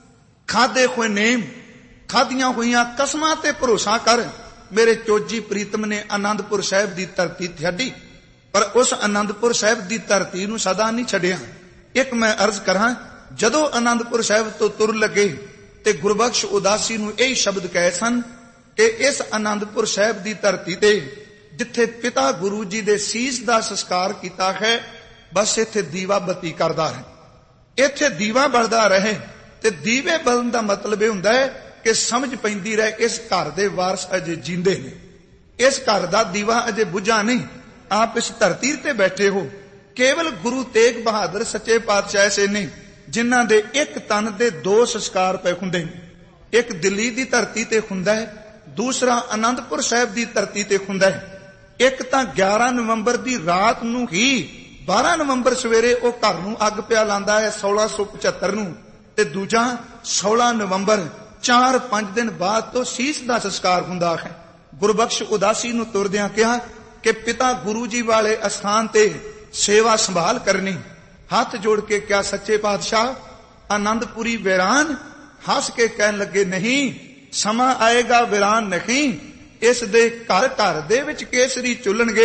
ਖਾਦੇ ਹੋਏ ਨੇਮ, ਖਾਦੀਆਂ ਹੋਈਆਂ ਕਸਮਾਂ ਤੇ ਭਰੋਸਾ ਕਰ ਮੇਰੇ ਚੋਜੀ ਪ੍ਰੀਤਮ ਨੇ ਆਨੰਦਪੁਰ ਸਾਹਿਬ ਦੀ ਧਰਤੀ ਛੱਡੀ, ਪਰ ਉਸ ਆਨੰਦਪੁਰ ਸਾਹਿਬ ਦੀ ਧਰਤੀ ਨੂੰ ਸਦਾ ਨਹੀਂ ਛੱਡਿਆ। ਇੱਕ ਮੈਂ ਅਰਜ਼ ਕਰਾਂ, ਜਦੋਂ ਆਨੰਦਪੁਰ ਸਾਹਿਬ ਤੋਂ ਤੁਰ ਲੱਗੇ ਤੇ ਗੁਰਬਖਸ਼ ਉਦਾਸੀ ਨੂੰ ਇਹ ਸ਼ਬਦ ਕਹੇ ਸਨ ਕਿ ਇਸ ਆਨੰਦਪੁਰ ਸਾਹਿਬ ਦੀ ਧਰਤੀ ਤੇ ਜਿੱਥੇ ਪਿਤਾ ਗੁਰੂ ਜੀ ਦੇ ਸੀਸ ਦਾ ਸੰਸਕਾਰ ਕੀਤਾ ਹੈ, ਬਸ ਇੱਥੇ ਦੀਵਾ ਬੱਤੀ ਕਰਦਾ ਹੈ, ਇੱਥੇ ਦੀਵਾ ਬਲਦਾ ਰਹੇ। ਤੇ ਦੀਵੇ ਬਲਣ ਦਾ ਮਤਲਬ ਇਹ ਹੁੰਦਾ ਹੈ ਕਿ ਸਮਝ ਪੈਂਦੀ ਰਹੇ ਇਸ ਘਰ ਦੇ ਵਾਰਸ ਅਜੇ ਜਿੰਦੇ ਨੇ, ਇਸ ਘਰ ਦਾ ਦੀਵਾ ਅਜੇ ਬੁਝਾ ਨਹੀਂ। ਆਪ ਇਸ ਧਰਤੀ ਤੇ ਬੈਠੇ ਹੋ। ਕੇਵਲ ਗੁਰੂ ਤੇਗ ਬਹਾਦਰ ਸੱਚੇ ਪਾਤਸ਼ਾਹ ਐਸੇ ਨੇ ਜਿਨ੍ਹਾਂ ਦੇ ਇੱਕ ਤਨ ਦੇ ਦੋ ਸੰਸਕਾਰ ਪਏ ਹੁੰਦੇ ਨੇ। ਇੱਕ ਦਿੱਲੀ ਦੀ ਧਰਤੀ ਤੇ ਹੁੰਦਾ ਹੈ, ਦੂਸਰਾ ਆਨੰਦਪੁਰ ਸਾਹਿਬ ਦੀ ਧਰਤੀ ਤੇ ਹੁੰਦਾ ਹੈ। ਇੱਕ ਤਾਂ ਗਿਆਰਾਂ ਨਵੰਬਰ ਦੀ ਰਾਤ ਨੂੰ ਹੀ ਬਾਰਾਂ ਨਵੰਬਰ ਸਵੇਰੇ ਉਹ ਘਰ ਨੂੰ ਅੱਗ ਪਿਆ ਲਾਂਦਾ ਹੈ ਸੋਲਾਂ ਸੌ ਪਚੱਤਰ ਨੂੰ, ਤੇ ਦੂਜਾ ਸੋਲਾਂ ਨਵੰਬਰ ਚਾਰ ਪੰਜ ਦਿਨ ਬਾਅਦ ਤੋਂ ਸੀਸ ਦਾ ਸੰਸਕਾਰ ਹੁੰਦਾ ਹੈ। ਗੁਰਬਖਸ਼ ਉਦਾਸੀ ਨੂੰ ਤੁਰਦਿਆਂ ਕਿਹਾ ਕਿ ਪਿਤਾ ਗੁਰੂ ਜੀ ਵਾਲੇ ਅਸਥਾਨ ਤੇ ਸੇਵਾ ਸੰਭਾਲ ਕਰਨੀ, ਹੱਥ ਜੋੜ ਕੇ ਕਿਹਾ, ਸੱਚੇ ਪਾਤਸ਼ਾਹ ਆਨੰਦਪੁਰੀ ਵੀਰਾਨ? ਹੱਸ ਕੇ ਕਹਿਣ ਲੱਗੇ, ਨਹੀਂ, ਸਮਾਂ ਆਏਗਾ ਵੀਰਾਨ ਨਹੀਂ, ਇਸ ਦੇ ਘਰ ਘਰ ਦੇ ਵਿੱਚ ਕੇਸਰੀ ਚੁੱਲਣਗੇ।